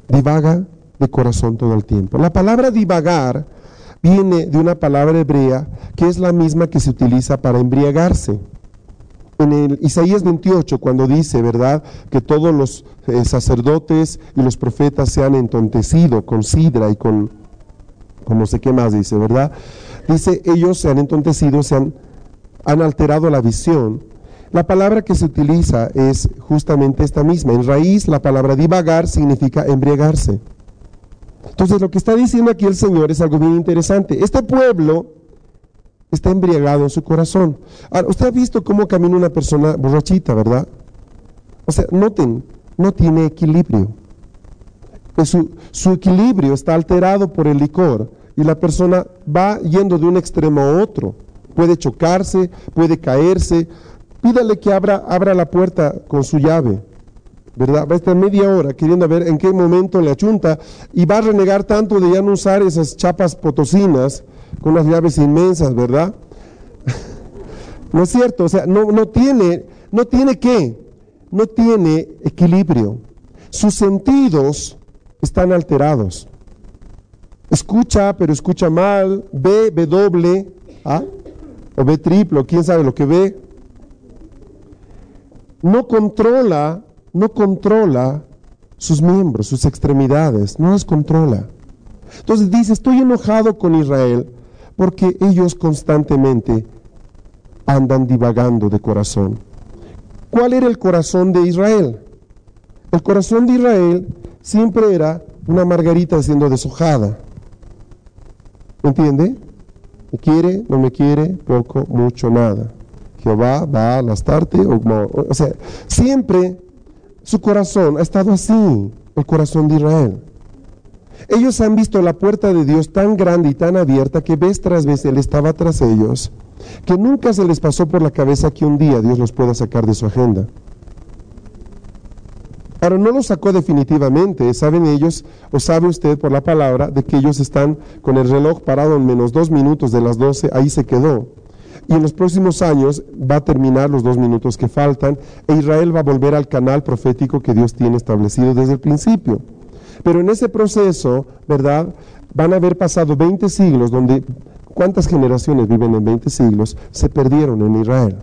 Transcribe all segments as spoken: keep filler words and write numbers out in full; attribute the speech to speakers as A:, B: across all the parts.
A: divaga de corazón todo el tiempo. La palabra divagar viene de una palabra hebrea que es la misma que se utiliza para embriagarse. En el Isaías veintiocho, cuando dice, ¿verdad?, que todos los eh, sacerdotes y los profetas se han entontecido con sidra y con, con no sé qué más dice, ¿verdad? Dice, ellos se han entontecido, se han, han alterado la visión. La palabra que se utiliza es justamente esta misma. En raíz, la palabra divagar significa embriagarse. Entonces, lo que está diciendo aquí el Señor es algo bien interesante. Este pueblo está embriagado en su corazón. Ahora, usted ha visto cómo camina una persona borrachita, ¿verdad? O sea, noten, no tiene equilibrio. Su, su equilibrio está alterado por el licor y la persona va yendo de un extremo a otro. Puede chocarse, puede caerse. Pídale que abra, abra la puerta con su llave, ¿verdad? Va a estar media hora queriendo ver en qué momento le achunta y va a renegar tanto de ya no usar esas chapas potosinas con unas llaves inmensas, ¿verdad? No es cierto, o sea, no, no tiene, no tiene qué, no tiene equilibrio. Sus sentidos están alterados. Escucha, pero escucha mal, ve, ve doble, ¿ah? O ve triple, quién sabe lo que ve. No controla, no controla sus miembros, sus extremidades, no las controla. Entonces dice, estoy enojado con Israel porque ellos constantemente andan divagando de corazón. ¿Cuál era el corazón de Israel? El corazón de Israel siempre era una margarita siendo deshojada. ¿Me entiende? ¿Me quiere? ¿No me quiere? Poco, mucho, nada. Jehová va a lastarte, o, o sea, siempre su corazón ha estado así, el corazón de Israel. Ellos han visto la puerta de Dios tan grande y tan abierta que vez tras vez Él estaba tras ellos, que nunca se les pasó por la cabeza que un día Dios los pueda sacar de su agenda. Ahora, no los sacó definitivamente, saben ellos, o sabe usted por la palabra, de que ellos están con el reloj parado en menos dos minutos de las doce, ahí se quedó. Y en los próximos años va a terminar los dos minutos que faltan, e Israel va a volver al canal profético que Dios tiene establecido desde el principio. Pero en ese proceso, ¿verdad?, van a haber pasado veinte siglos, donde, ¿cuántas generaciones viven en veinte siglos? Se perdieron en Israel.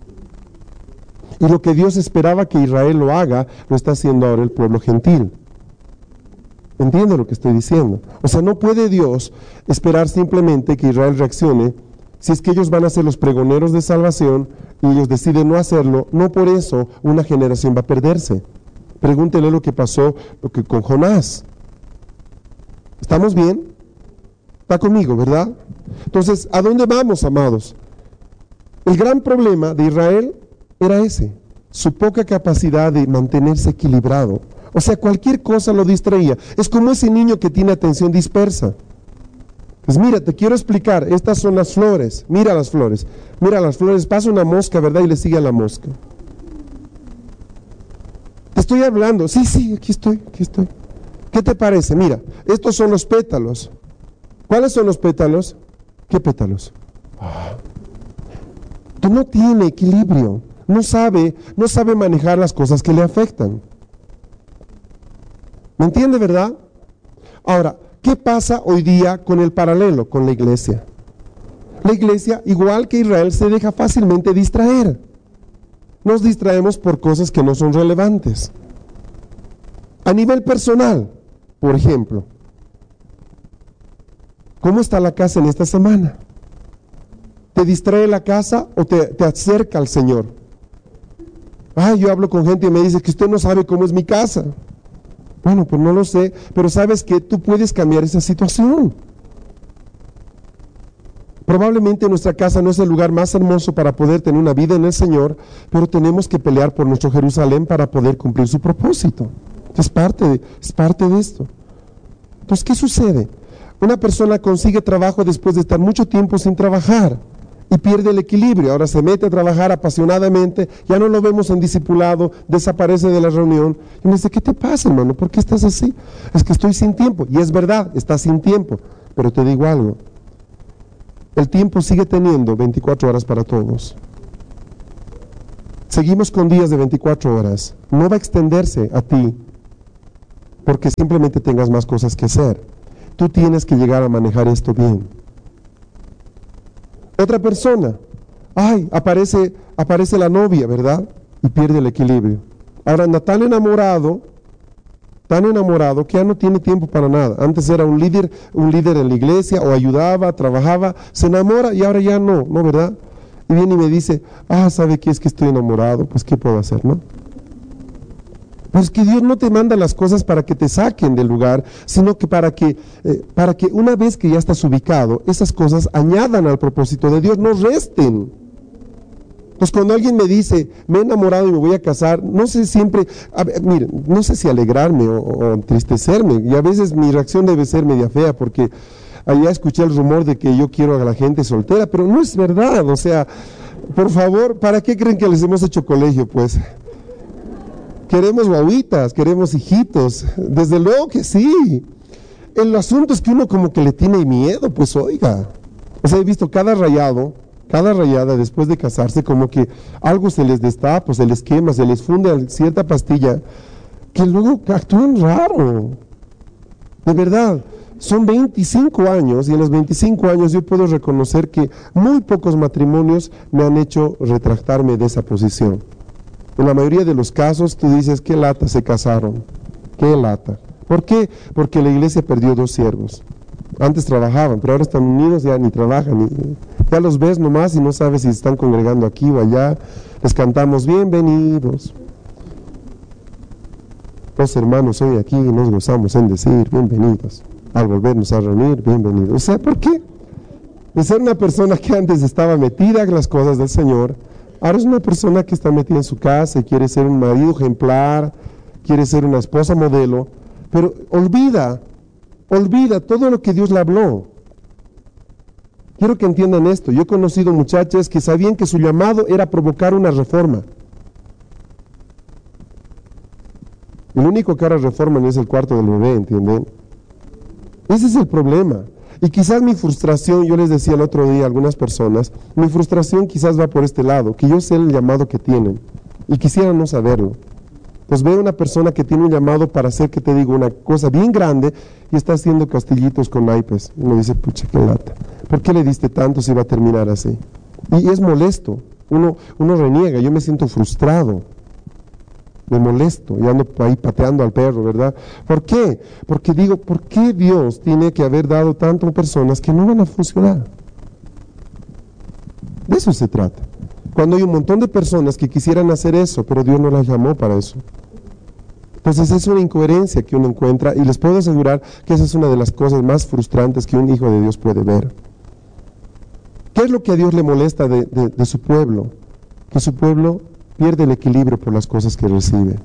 A: Y lo que Dios esperaba que Israel lo haga, lo está haciendo ahora el pueblo gentil. ¿Entiende lo que estoy diciendo? O sea, no puede Dios esperar simplemente que Israel reaccione. Si es que ellos van a ser los pregoneros de salvación y ellos deciden no hacerlo, no por eso una generación va a perderse. Pregúntele lo que pasó lo que con Jonás. ¿Estamos bien? Está conmigo, ¿verdad? Entonces, ¿a dónde vamos, amados? El gran problema de Israel era ese, su poca capacidad de mantenerse equilibrado. O sea, cualquier cosa lo distraía. Es como ese niño que tiene atención dispersa. Pues mira, te quiero explicar, estas son las flores, mira las flores, mira las flores, pasa una mosca, ¿verdad? Y le sigue a la mosca. Te estoy hablando, sí, sí, aquí estoy, aquí estoy. ¿Qué te parece? Mira, estos son los pétalos. ¿Cuáles son los pétalos? ¿Qué pétalos? Ah. Tú no tiene equilibrio, no sabe, no sabe manejar las cosas que le afectan. ¿Me entiende, verdad? Ahora, ¿qué pasa hoy día con el paralelo, con la iglesia? La iglesia, igual que Israel, se deja fácilmente distraer. Nos distraemos por cosas que no son relevantes. A nivel personal, por ejemplo, ¿cómo está la casa en esta semana? ¿Te distrae la casa o te, te acerca al Señor? Ah, yo hablo con gente y me dice que usted no sabe cómo es mi casa. Bueno, pues no lo sé, pero sabes que tú puedes cambiar esa situación. Probablemente nuestra casa no es el lugar más hermoso para poder tener una vida en el Señor, pero tenemos que pelear por nuestro Jerusalén para poder cumplir su propósito. Es parte de, es parte de esto. Entonces, ¿qué sucede? Una persona consigue trabajo después de estar mucho tiempo sin trabajar y pierde el equilibrio. Ahora se mete a trabajar apasionadamente, ya no lo vemos en discipulado, desaparece de la reunión. Y me dice, ¿qué te pasa, hermano? ¿Por qué estás así? Es que estoy sin tiempo. Y es verdad, estás sin tiempo. Pero te digo algo. El tiempo sigue teniendo veinticuatro horas para todos. Seguimos con días de veinticuatro horas. No va a extenderse a ti. porque simplemente tengas más cosas que hacer. Tú tienes que llegar a manejar esto bien. Otra persona, ay, aparece, aparece la novia, ¿verdad? Y pierde el equilibrio. Ahora anda tan enamorado, tan enamorado que ya no tiene tiempo para nada. Antes era un líder, un líder en la iglesia, o ayudaba, trabajaba, se enamora y ahora ya no, ¿no, verdad? Y viene y me dice, ah, ¿sabe qué es que estoy enamorado? Pues, ¿qué puedo hacer, no? Pues que Dios no te manda las cosas para que te saquen del lugar, sino que para que, eh, para que una vez que ya estás ubicado, esas cosas añadan al propósito de Dios, no resten. Pues cuando alguien me dice, me he enamorado y me voy a casar, no sé siempre, a ver, miren, no sé si alegrarme o, o entristecerme, y a veces mi reacción debe ser media fea, porque allá escuché el rumor de que yo quiero a la gente soltera, pero no es verdad, o sea, por favor, ¿para qué creen que les hemos hecho colegio, pues? Queremos guaguitas, queremos hijitos, desde luego que sí. El asunto es que uno como que le tiene miedo, pues oiga. O sea, he visto cada rayado, cada rayada después de casarse, como que algo se les destapa, se les quema, se les funde cierta pastilla, que luego actúan raro. De verdad, son veinticinco años y en los veinticinco años yo puedo reconocer que muy pocos matrimonios me han hecho retractarme de esa posición. En la mayoría de los casos tú dices, qué lata se casaron, qué lata. ¿Por qué? Porque la iglesia perdió dos siervos. Antes trabajaban, pero ahora están unidos, ya ni trabajan. Ni, ya los ves nomás y no sabes si están congregando aquí o allá. Les cantamos, bienvenidos. Los hermanos hoy aquí nos gozamos en decir, bienvenidos. Al volvernos a reunir, bienvenidos. O sea, ¿por qué? De ser una persona que antes estaba metida en las cosas del Señor, ahora es una persona que está metida en su casa y quiere ser un marido ejemplar, quiere ser una esposa modelo, pero olvida, olvida todo lo que Dios le habló. Quiero que entiendan esto. Yo he conocido muchachas que sabían que su llamado era provocar una reforma. El único que ahora reforman es el cuarto del bebé, ¿entienden? Ese es el problema. Y quizás mi frustración, yo les decía el otro día a algunas personas, mi frustración quizás va por este lado, que yo sé el llamado que tienen y quisiera no saberlo. Pues veo una persona que tiene un llamado para hacer, que te digo, una cosa bien grande y está haciendo castillitos con naipes. Y uno dice, pucha, qué lata. ¿Por qué le diste tanto si va a terminar así? Y es molesto. Uno, uno reniega, yo me siento frustrado. Me molesto y ando ahí pateando al perro, ¿verdad? ¿Por qué? Porque digo, ¿por qué Dios tiene que haber dado tanto a personas que no van a funcionar? De eso se trata. Cuando hay un montón de personas que quisieran hacer eso, pero Dios no las llamó para eso. Entonces es una incoherencia que uno encuentra y les puedo asegurar que esa es una de las cosas más frustrantes que un hijo de Dios puede ver. ¿Qué es lo que a Dios le molesta de, de, de su pueblo? Que su pueblo pierde el equilibrio por las cosas que recibe.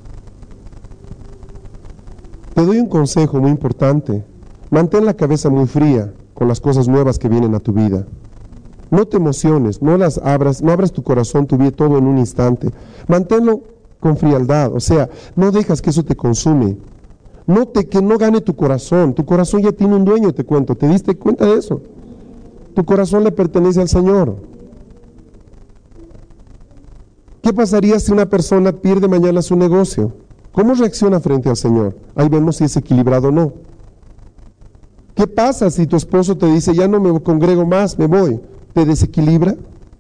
A: Te doy un consejo muy importante. Mantén la cabeza muy fría con las cosas nuevas que vienen a tu vida. No te emociones, no las abras, no abras tu corazón, tu vida, todo en un instante. Manténlo con frialdad, o sea, no dejas que eso te consume. No te, que no gane tu corazón. Tu corazón ya tiene un dueño, te cuento. ¿Te diste cuenta de eso? Tu corazón le pertenece al Señor. ¿Qué pasaría si una persona pierde mañana su negocio? ¿Cómo reacciona frente al Señor? Ahí vemos si es equilibrado o no. ¿Qué pasa si tu esposo te dice, ya no me congrego más, me voy? ¿Te desequilibra?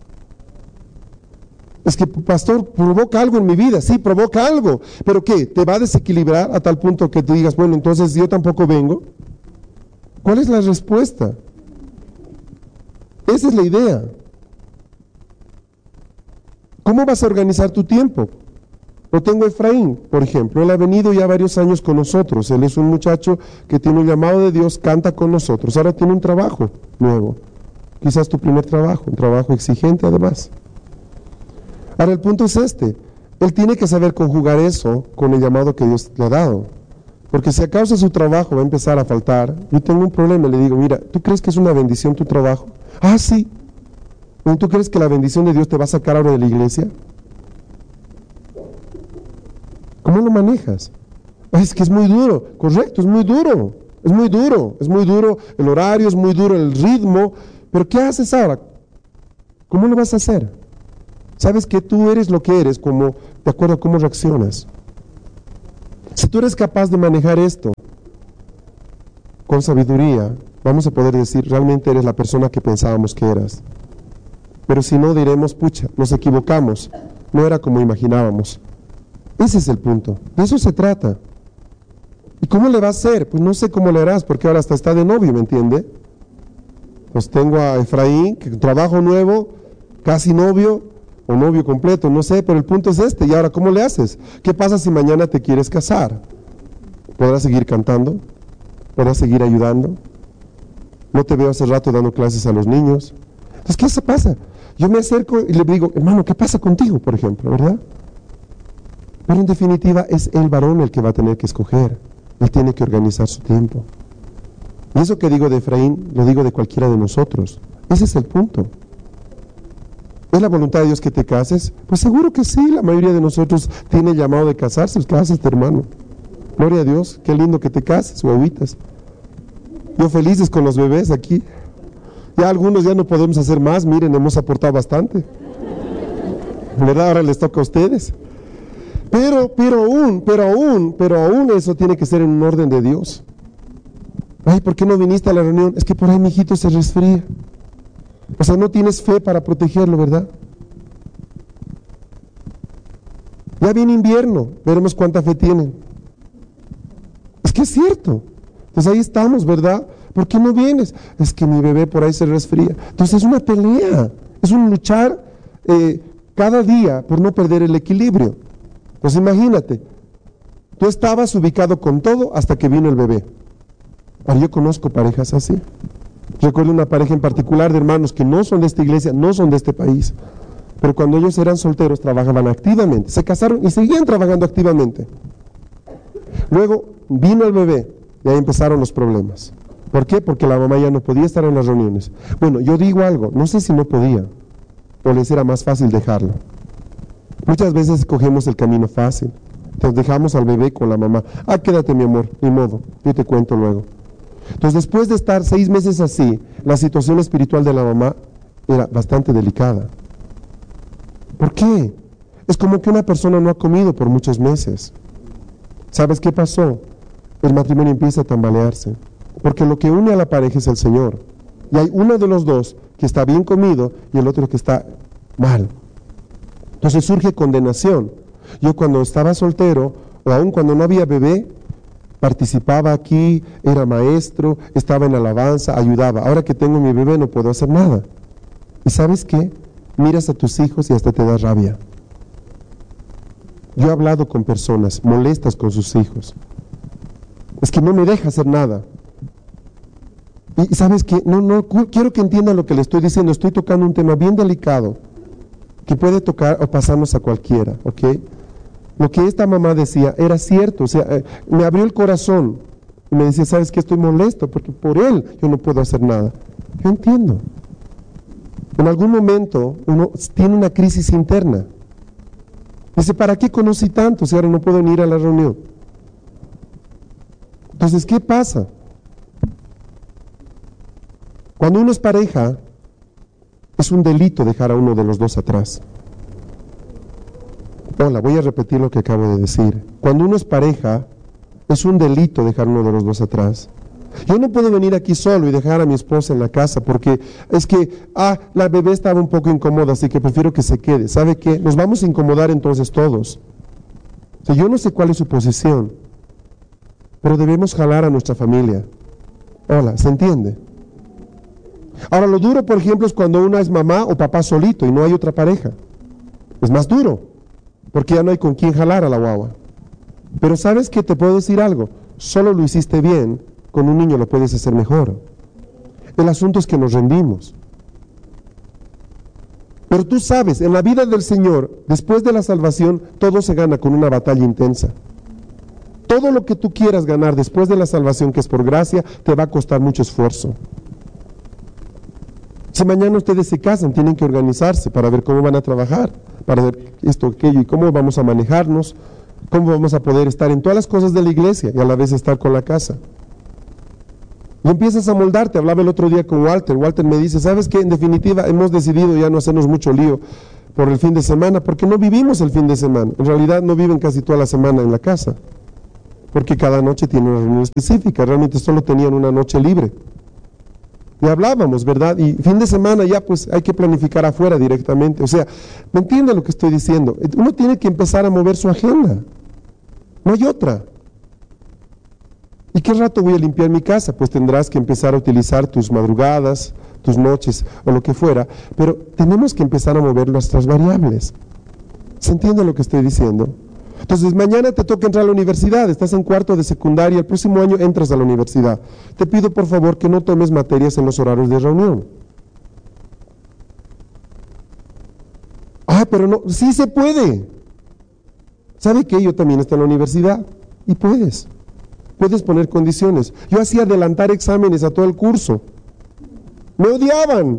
A: Es que, pastor, provoca algo en mi vida. Sí, provoca algo. ¿Pero qué? ¿Te va a desequilibrar a tal punto que tú digas, bueno, entonces yo tampoco vengo? ¿Cuál es la respuesta? Esa es la idea. ¿Cómo vas a organizar tu tiempo? Lo tengo a Efraín, por ejemplo. Él ha venido ya varios años con nosotros. Él es un muchacho que tiene un llamado de Dios, canta con nosotros. Ahora tiene un trabajo nuevo. Quizás tu primer trabajo, un trabajo exigente además. Ahora el punto es este. Él tiene que saber conjugar eso con el llamado que Dios le ha dado. Porque si a causa de su trabajo va a empezar a faltar, yo tengo un problema. Le digo, mira, ¿tú crees que es una bendición tu trabajo? Ah, sí. ¿Tú crees que la bendición de Dios te va a sacar ahora de la iglesia? ¿Cómo lo manejas? Es que es muy duro. Correcto, es muy duro. Es muy duro. Es muy duro el horario, es muy duro el ritmo. Pero ¿qué haces ahora? ¿Cómo lo vas a hacer? Sabes que tú eres lo que eres, como, de acuerdo a cómo reaccionas. Si tú eres capaz de manejar esto con sabiduría, vamos a poder decir, realmente eres la persona que pensábamos que eras. Pero si no, diremos, pucha, nos equivocamos, no era como imaginábamos. Ese es el punto, de eso se trata. ¿Y cómo le va a hacer? Pues no sé cómo le harás, porque ahora hasta está de novio, ¿me entiende? Pues tengo a Efraín, que trabajo nuevo, casi novio, o novio completo, no sé, pero el punto es este. ¿Y ahora cómo le haces? ¿Qué pasa si mañana te quieres casar? ¿Podrás seguir cantando? ¿Podrás seguir ayudando? No te veo hace rato dando clases a los niños. Entonces, ¿qué se pasa? Yo me acerco y le digo, hermano, ¿qué pasa contigo, por ejemplo, verdad? Pero en definitiva es el varón el que va a tener que escoger. Él tiene que organizar su tiempo. Y eso que digo de Efraín, lo digo de cualquiera de nosotros. Ese es el punto. ¿Es la voluntad de Dios que te cases? Pues seguro que sí, la mayoría de nosotros tiene el llamado de casarse. Cásate, hermano. Gloria a Dios, qué lindo que te cases, guaguitas. Yo felices con los bebés aquí. Ya algunos ya no podemos hacer más, miren, hemos aportado bastante. ¿Verdad? Ahora les toca a ustedes. Pero, pero aún, pero aún, pero aún eso tiene que ser en un orden de Dios. Ay, ¿por qué no viniste a la reunión? Es que por ahí mi hijito se resfría. O sea, no tienes fe para protegerlo, ¿verdad? Ya viene invierno, veremos cuánta fe tienen. Es que es cierto. Entonces ahí estamos, ¿verdad? ¿Por qué no vienes? Es que mi bebé por ahí se resfría. Entonces es una pelea, es un luchar eh, cada día por no perder el equilibrio. Pues imagínate, tú estabas ubicado con todo hasta que vino el bebé. Ahora yo conozco parejas así. Recuerdo una pareja en particular de hermanos que no son de esta iglesia, no son de este país, pero cuando ellos eran solteros trabajaban activamente, se casaron y seguían trabajando activamente. Luego vino el bebé y ahí empezaron los problemas. ¿Por qué? Porque la mamá ya no podía estar en las reuniones. Bueno, yo digo algo, no sé si no podía o les era más fácil dejarlo. Muchas veces escogemos el camino fácil, entonces dejamos al bebé con la mamá. Ah, quédate mi amor, ni modo, yo te cuento luego. Entonces después de estar seis meses así, la situación espiritual de la mamá era bastante delicada. ¿Por qué? Es como que una persona no ha comido por muchos meses. ¿Sabes qué pasó? El matrimonio empieza a tambalearse, porque lo que une a la pareja es el Señor. Y hay uno de los dos que está bien comido y el otro que está mal. Entonces surge condenación. Yo cuando estaba soltero, o aún cuando no había bebé, participaba aquí, era maestro, estaba en alabanza, ayudaba. Ahora que tengo mi bebé no puedo hacer nada. ¿Y sabes qué? Miras a tus hijos y hasta te da rabia. Yo he hablado con personas molestas con sus hijos. Es que no me deja hacer nada. Y ¿sabes qué? No, no, quiero que entiendan lo que le estoy diciendo. Estoy tocando un tema bien delicado que puede tocar o pasarnos a cualquiera, ¿ok? Lo que esta mamá decía era cierto, o sea, eh, me abrió el corazón y me decía, ¿sabes qué? Estoy molesto porque por él yo no puedo hacer nada. Yo entiendo. En algún momento uno tiene una crisis interna. Dice, ¿para qué conocí tanto si ahora no puedo ni ir a la reunión? Entonces, ¿qué pasa? Cuando uno es pareja, es un delito dejar a uno de los dos atrás. Hola, voy a repetir lo que acabo de decir. Cuando uno es pareja, es un delito dejar a uno de los dos atrás. Yo no puedo venir aquí solo y dejar a mi esposa en la casa porque es que, ah, la bebé estaba un poco incómoda, así que prefiero que se quede. ¿Sabe qué? Nos vamos a incomodar entonces todos. O sea, yo no sé cuál es su posición, pero debemos jalar a nuestra familia. Hola, ¿se entiende? Ahora, lo duro, por ejemplo, es cuando uno es mamá o papá solito y no hay otra pareja. Es más duro, porque ya no hay con quién jalar a la guagua. Pero ¿sabes qué? Te puedo decir algo. Solo lo hiciste bien, con un niño lo puedes hacer mejor. El asunto es que nos rendimos. Pero tú sabes, en la vida del Señor, después de la salvación, todo se gana con una batalla intensa. Todo lo que tú quieras ganar después de la salvación, que es por gracia, te va a costar mucho esfuerzo. Si mañana ustedes se casan, tienen que organizarse para ver cómo van a trabajar, para ver esto, aquello, y cómo vamos a manejarnos, cómo vamos a poder estar en todas las cosas de la iglesia y a la vez estar con la casa. Y empiezas a moldarte. Hablaba el otro día con Walter. Walter me dice, ¿sabes qué? En definitiva, hemos decidido ya no hacernos mucho lío por el fin de semana, porque no vivimos el fin de semana. En realidad no viven casi toda la semana en la casa. porque cada noche tiene una reunión específica, realmente solo tenían una noche libre. Y hablábamos, ¿verdad? Y fin de semana ya pues hay que planificar afuera directamente. O sea, ¿me entienden lo que estoy diciendo? Uno tiene que empezar a mover su agenda. No hay otra. ¿Y qué rato voy a limpiar mi casa? Pues tendrás que empezar a utilizar tus madrugadas, tus noches o lo que fuera. Pero tenemos que empezar a mover nuestras variables. ¿Se entiende lo que estoy diciendo? Entonces, mañana te toca entrar a la universidad, estás en cuarto de secundaria, el próximo año entras a la universidad. Te pido, por favor, que no tomes materias en los horarios de reunión. Ah, pero no, sí se puede. ¿Sabe qué? Yo también estoy en la universidad y puedes. Puedes poner condiciones. Yo hacía adelantar exámenes a todo el curso. Me odiaban.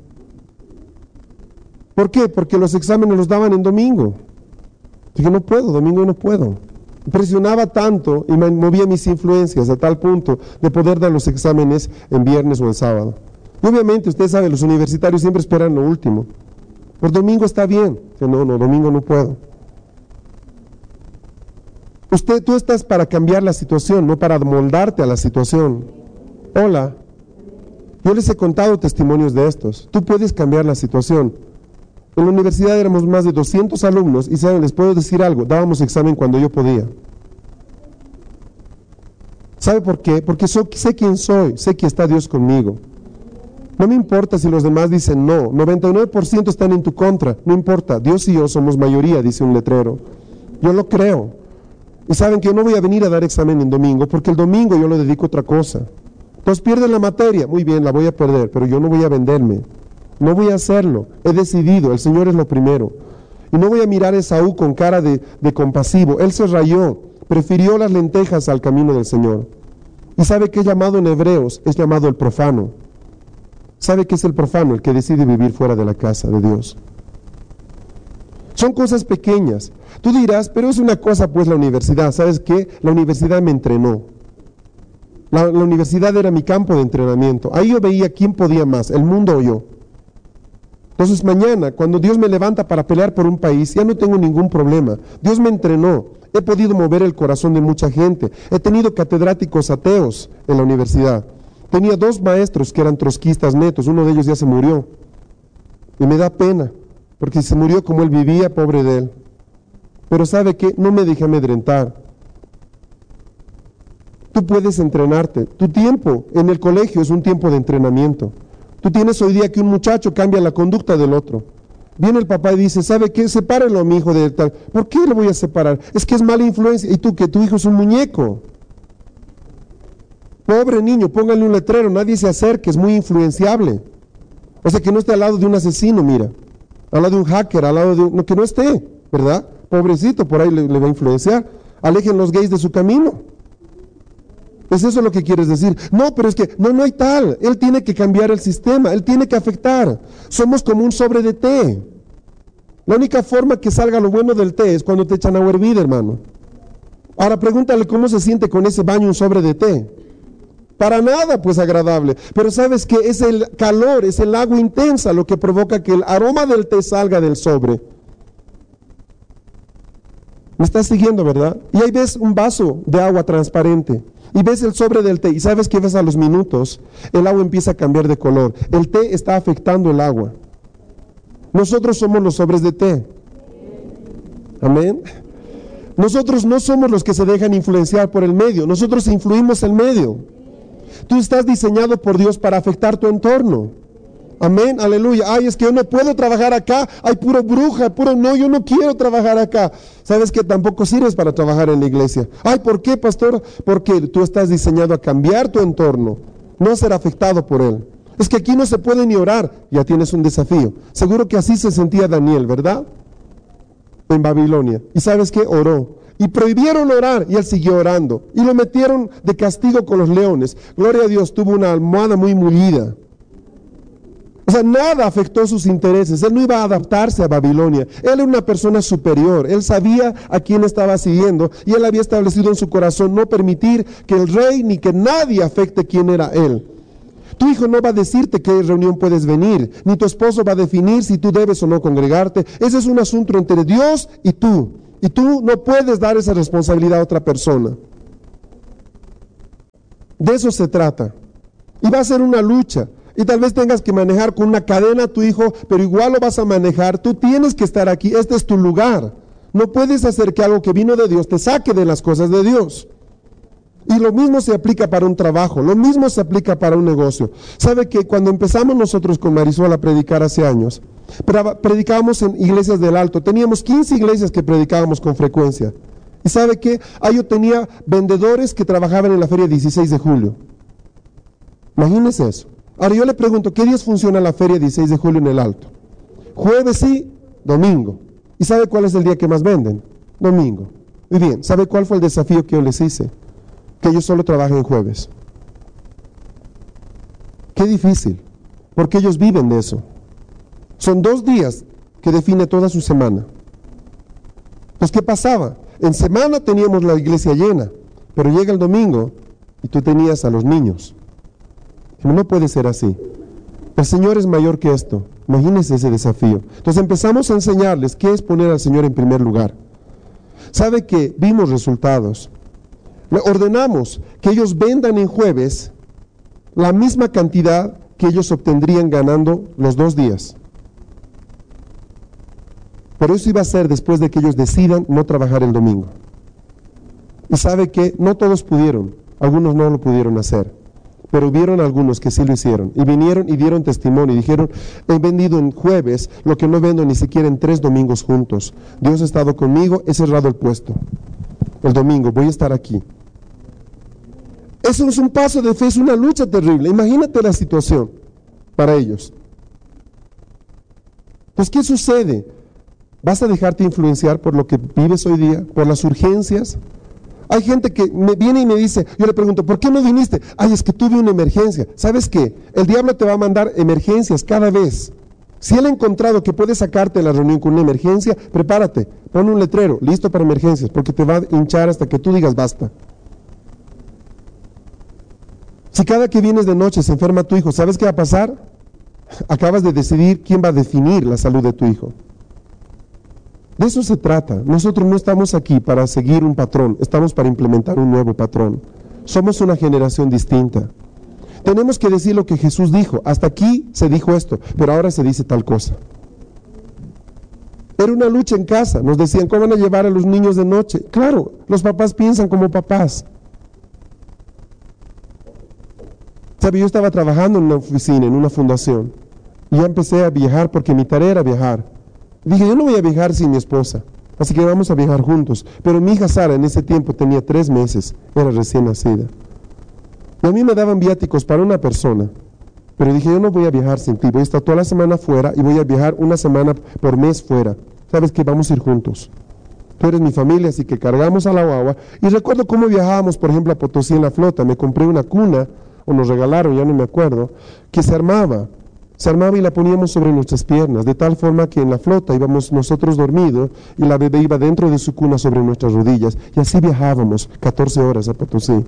A: ¿Por qué? Porque los exámenes los daban en domingo. Dije, no puedo, domingo no puedo. Presionaba tanto y me movía mis influencias a tal punto de poder dar los exámenes en viernes o en sábado. Y obviamente, usted sabe, los universitarios siempre esperan lo último. Por domingo está bien. Dije, no, no, domingo no puedo. Usted, tú estás para cambiar la situación, no para moldarte a la situación. Hola. Yo les he contado testimonios de estos. Tú puedes cambiar la situación. En la universidad éramos más de doscientos alumnos y saben, les puedo decir algo, dábamos examen cuando yo podía. ¿Sabe por qué? Porque so, sé quién soy, sé que está Dios conmigo. No me importa si los demás dicen no, noventa y nueve por ciento están en tu contra, no importa, Dios y yo somos mayoría, dice un letrero. Yo lo creo. Y saben que yo no voy a venir a dar examen en domingo, porque el domingo yo lo dedico a otra cosa. Entonces pierden la materia, muy bien, la voy a perder, pero yo no voy a venderme. No voy a hacerlo, he decidido, el Señor es lo primero. Y no voy a mirar a Esaú con cara de, de compasivo, él se rayó, prefirió las lentejas al camino del Señor. ¿Y sabe qué es llamado en Hebreos? Es llamado el profano. ¿Sabe qué es el profano? El que decide vivir fuera de la casa de Dios. Son cosas pequeñas. Tú dirás, pero es una cosa pues la universidad. ¿Sabes qué? La universidad me entrenó. La, la universidad era mi campo de entrenamiento. Ahí yo veía quién podía más, el mundo o yo. Entonces mañana, cuando Dios me levanta para pelear por un país, ya no tengo ningún problema. Dios me entrenó. He podido mover el corazón de mucha gente. He tenido catedráticos ateos en la universidad. Tenía dos maestros que eran trotskistas netos. Uno de ellos ya se murió. Y me da pena, porque se murió como él vivía, pobre de él. Pero ¿sabe qué? No me dejé amedrentar. Tú puedes entrenarte. Tu tiempo en el colegio es un tiempo de entrenamiento. Tú tienes hoy día que un muchacho cambia la conducta del otro. Viene el papá y dice, ¿sabe qué? Sepárelo a mi hijo de tal. ¿Por qué le voy a separar? Es que es mala influencia. Y tú, que tu hijo es un muñeco. Pobre niño, póngale un letrero, nadie se acerque, es muy influenciable. O sea, que no esté al lado de un asesino, mira. Al lado de un hacker, al lado de un... No, que no esté, ¿verdad? Pobrecito, por ahí le, le va a influenciar. Alejen los gays de su camino. ¿Es eso lo que quieres decir? No, pero es que, no, no hay tal. Él tiene que cambiar el sistema, él tiene que afectar. Somos como un sobre de té. La única forma que salga lo bueno del té es cuando te echan agua hervida, hermano. Ahora pregúntale cómo se siente con ese baño un sobre de té. Para nada, pues agradable. Pero sabes que es el calor, es el agua intensa lo que provoca que el aroma del té salga del sobre. ¿Me estás siguiendo, verdad? Y ahí ves un vaso de agua transparente. Y ves el sobre del té, y sabes que ves a los minutos, el agua empieza a cambiar de color. El té está afectando el agua. Nosotros somos los sobres de té. Amén. Nosotros no somos los que se dejan influenciar por el medio, nosotros influimos el medio. Tú estás diseñado por Dios para afectar tu entorno. Amén, aleluya. Ay, es que yo no puedo trabajar acá, hay puro bruja, puro no, yo no quiero trabajar acá. ¿Sabes que tampoco sirves para trabajar en la iglesia? Ay, ¿por qué, pastor? Porque tú estás diseñado a cambiar tu entorno, no a ser afectado por él. Es que aquí no se puede ni orar, ya tienes un desafío. Seguro que así se sentía Daniel, ¿verdad? En Babilonia. ¿Y sabes qué? Oró. Y prohibieron orar y él siguió orando. Y lo metieron de castigo con los leones. Gloria a Dios, tuvo una almohada muy mullida. O sea, nada afectó sus intereses. Él no iba a adaptarse a Babilonia. Él era una persona superior. Él sabía a quién estaba siguiendo y él había establecido en su corazón no permitir que el rey ni que nadie afecte quién era él. Tu hijo no va a decirte qué reunión puedes venir, ni tu esposo va a definir si tú debes o no congregarte. Ese es un asunto entre Dios y tú. Y tú no puedes dar esa responsabilidad a otra persona. De eso se trata. Y va a ser una lucha. Y tal vez tengas que manejar con una cadena a tu hijo, pero igual lo vas a manejar. Tú tienes que estar aquí. Este es tu lugar. No puedes hacer que algo que vino de Dios te saque de las cosas de Dios. Y lo mismo se aplica para un trabajo, lo mismo se aplica para un negocio. ¿Sabe que cuando empezamos nosotros con Marisol a predicar hace años, predicábamos en iglesias del Alto, teníamos quince iglesias que predicábamos con frecuencia? ¿Y sabe qué? Ahí yo tenía vendedores que trabajaban en la feria dieciséis de julio. Imagínese eso. Ahora yo le pregunto, ¿qué días funciona la feria dieciséis de julio en el Alto? Jueves sí, domingo. ¿Y sabe cuál es el día que más venden? Domingo. Muy bien, ¿sabe cuál fue el desafío que yo les hice? Que ellos solo trabajen jueves. Qué difícil, porque ellos viven de eso. Son dos días que define toda su semana. Pues, ¿qué pasaba? En semana teníamos la iglesia llena, pero llega el domingo y tú tenías a los niños. No puede ser así. El Señor es mayor que esto. Imagínense ese desafío. Entonces empezamos a enseñarles qué es poner al Señor en primer lugar. ¿Sabe que vimos resultados? Le ordenamos que ellos vendan en jueves la misma cantidad que ellos obtendrían ganando los dos días. Pero eso iba a ser después de que ellos decidan no trabajar el domingo. Y sabe que no todos pudieron, algunos no lo pudieron hacer, pero hubieron algunos que sí lo hicieron. Y vinieron y dieron testimonio y dijeron, he vendido en jueves lo que no vendo ni siquiera en tres domingos juntos. Dios ha estado conmigo, he cerrado el puesto. El domingo voy a estar aquí. Eso es un paso de fe, es una lucha terrible. Imagínate la situación para ellos. Pues, ¿qué sucede? ¿Vas a dejarte influenciar por lo que vives hoy día? ¿Por las urgencias? Hay gente que me viene y me dice, yo le pregunto, ¿por qué no viniste? Ay, es que tuve una emergencia. ¿Sabes qué? El diablo te va a mandar emergencias cada vez. Si él ha encontrado que puede sacarte de la reunión con una emergencia, prepárate, pon un letrero, listo para emergencias, porque te va a hinchar hasta que tú digas basta. Si cada que vienes de noche se enferma tu hijo, ¿sabes qué va a pasar? Acabas de decidir quién va a definir la salud de tu hijo. De eso se trata. Nosotros no estamos aquí para seguir un patrón, estamos para implementar un nuevo patrón. Somos una generación distinta. Tenemos que decir lo que Jesús dijo. Hasta aquí se dijo esto, pero ahora se dice tal cosa. Era una lucha en casa. Nos decían, ¿cómo van a llevar a los niños de noche? Claro, los papás piensan como papás. ¿Sabe? Yo estaba trabajando en una oficina, en una fundación, y ya empecé a viajar porque mi tarea era viajar. Dije, yo no voy a viajar sin mi esposa, así que vamos a viajar juntos. Pero mi hija Sara en ese tiempo tenía tres meses, era recién nacida. Y a mí me daban viáticos para una persona, pero dije, yo no voy a viajar sin ti, voy a estar toda la semana fuera y voy a viajar una semana por mes fuera. ¿Sabes qué? Vamos a ir juntos. Tú eres mi familia, así que cargamos a la guagua. Y recuerdo cómo viajábamos, por ejemplo, a Potosí en la flota. Me compré una cuna, o nos regalaron, ya no me acuerdo, que se armaba. Se armaba y la poníamos sobre nuestras piernas, de tal forma que en la flota íbamos nosotros dormidos y la bebé iba dentro de su cuna sobre nuestras rodillas. Y así viajábamos catorce horas a Potosí.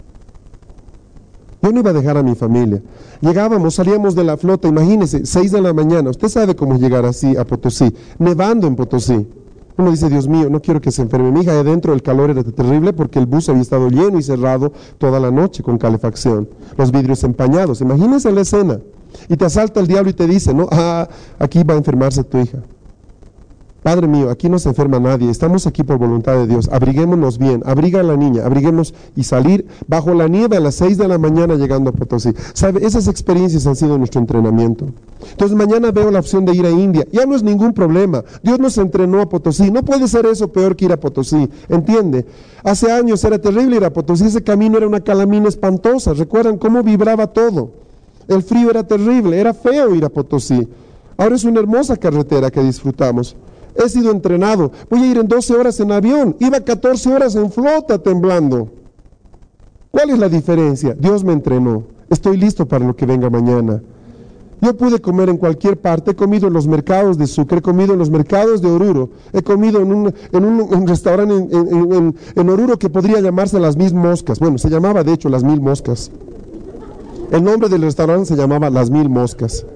A: Yo no iba a dejar a mi familia. Llegábamos, salíamos de la flota, imagínese, seis de la mañana. Usted sabe cómo llegar así a Potosí, nevando en Potosí. Uno dice, Dios mío, no quiero que se enferme mi hija. De adentro el calor era terrible porque el bus había estado lleno y cerrado toda la noche con calefacción. Los vidrios empañados. Imagínense la escena. Y te asalta el diablo y te dice, no, ah, aquí va a enfermarse tu hija. Padre mío, aquí no se enferma nadie, estamos aquí por voluntad de Dios, abriguémonos bien, abriga a la niña, abriguemos y salir bajo la nieve a las seis de la mañana llegando a Potosí. ¿Sabe? Esas experiencias han sido nuestro entrenamiento. Entonces mañana veo la opción de ir a India, ya no es ningún problema, Dios nos entrenó a Potosí, no puede ser eso peor que ir a Potosí, ¿entiende? Hace años era terrible ir a Potosí, ese camino era una calamina espantosa, ¿recuerdan cómo vibraba todo? El frío era terrible, era feo ir a Potosí. Ahora es una hermosa carretera que disfrutamos. He sido entrenado, voy a ir en doce horas en avión, iba catorce horas en flota temblando. ¿Cuál es la diferencia? Dios me entrenó, estoy listo para lo que venga mañana. Yo pude comer en cualquier parte, he comido en los mercados de Sucre, he comido en los mercados de Oruro, he comido en un, en un, un restaurante en, en, en, en Oruro que podría llamarse Las Mil Moscas. Bueno, se llamaba de hecho Las Mil Moscas. El nombre del restaurante se llamaba Las Mil Moscas.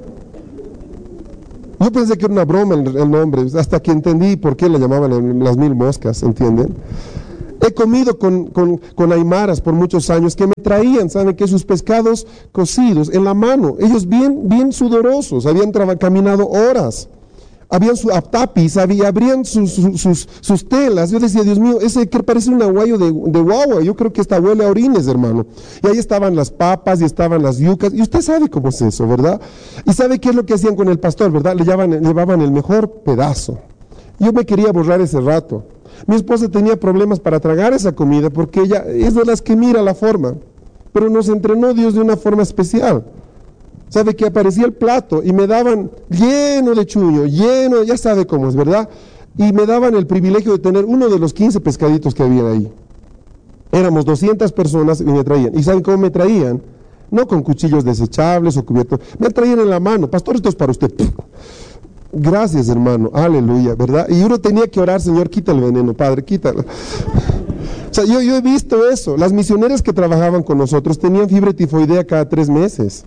A: Yo pensé que era una broma el, el nombre, hasta que entendí por qué le llamaban Las Mil Moscas, ¿entienden? He comido con, con, con aymaras por muchos años que me traían, ¿saben qué? Sus pescados cocidos en la mano. Ellos bien, bien sudorosos, habían caminado horas. Habían su tapis, había, abrían sus, sus, sus, sus telas. Yo decía, Dios mío, ese que parece un aguayo de, de guagua. Yo creo que esta huele a orines, hermano. Y ahí estaban las papas y estaban las yucas. Y usted sabe cómo es eso, ¿verdad? Y sabe qué es lo que hacían con el pastor, ¿verdad? Le llevaban, le llevaban el mejor pedazo. Yo me quería borrar ese rato. Mi esposa tenía problemas para tragar esa comida porque ella es de las que mira la forma. Pero nos entrenó Dios de una forma especial. Sabe que aparecía el plato y me daban lleno de chuño, lleno, ya sabe cómo es, ¿verdad? Y me daban el privilegio de tener uno de los quince pescaditos que había ahí. Éramos doscientas personas y me traían. ¿Y saben cómo me traían? No con cuchillos desechables o cubiertos. Me traían en la mano. Pastor, esto es para usted. Gracias, hermano. Aleluya, ¿verdad? Y uno tenía que orar, Señor, quita el veneno, Padre, quítalo. O sea, yo, yo he visto eso. Las misioneras que trabajaban con nosotros tenían fiebre tifoidea cada tres meses.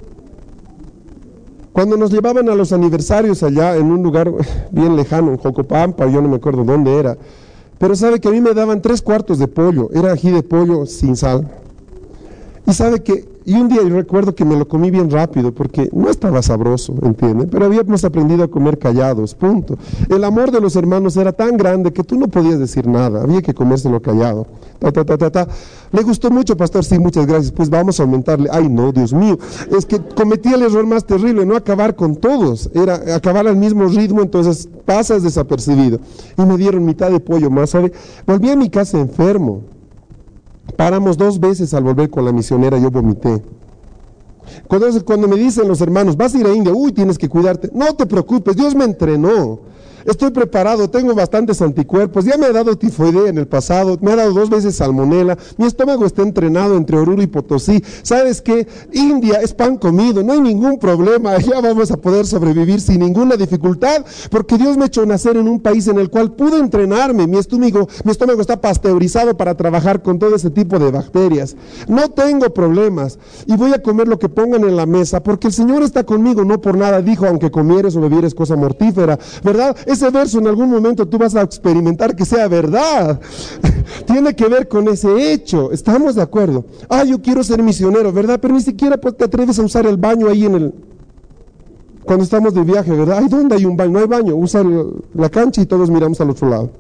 A: Cuando nos llevaban a los aniversarios allá en un lugar bien lejano, en Jocopampa, yo no me acuerdo dónde era, pero sabe que a mí me daban tres cuartos de pollo, era ají de pollo sin sal. Y sabe que, y un día yo recuerdo que me lo comí bien rápido porque no estaba sabroso, ¿entiende? Pero habíamos aprendido a comer callados, punto. El amor de los hermanos era tan grande que tú no podías decir nada, había que comérselo callado. Ta, ta, ta, ta, ta. Le gustó mucho, pastor, sí, muchas gracias, pues vamos a aumentarle. Ay, no, Dios mío, es que cometí el error más terrible, no acabar con todos, era acabar al mismo ritmo, entonces pasas desapercibido. Y me dieron mitad de pollo más, ¿sabe? Volví a mi casa enfermo. Paramos dos veces al volver con la misionera, yo vomité. Cuando, cuando me dicen los hermanos, vas a ir a India, uy, tienes que cuidarte. No te preocupes, Dios me entrenó. Estoy preparado, tengo bastantes anticuerpos, ya me ha dado tifoidea en el pasado, me ha dado dos veces salmonela, mi estómago está entrenado entre Oruro y Potosí. ¿Sabes qué? India es pan comido, no hay ningún problema, ya vamos a poder sobrevivir sin ninguna dificultad, porque Dios me echó nacer en un país en el cual pude entrenarme, mi estómago, mi estómago está pasteurizado para trabajar con todo ese tipo de bacterias. No tengo problemas y voy a comer lo que pongan en la mesa, porque el Señor está conmigo, no por nada dijo, aunque comieres o bebieres cosa mortífera, ¿verdad? Ese verso en algún momento tú vas a experimentar que sea verdad. Tiene que ver con ese hecho. ¿Estamos de acuerdo? Ah, yo quiero ser misionero, ¿verdad? Pero ni siquiera pues, te atreves a usar el baño ahí en el... Cuando estamos de viaje, ¿verdad? Ay, ¿dónde hay un baño? No hay baño. Usa el, la cancha y todos miramos al otro lado.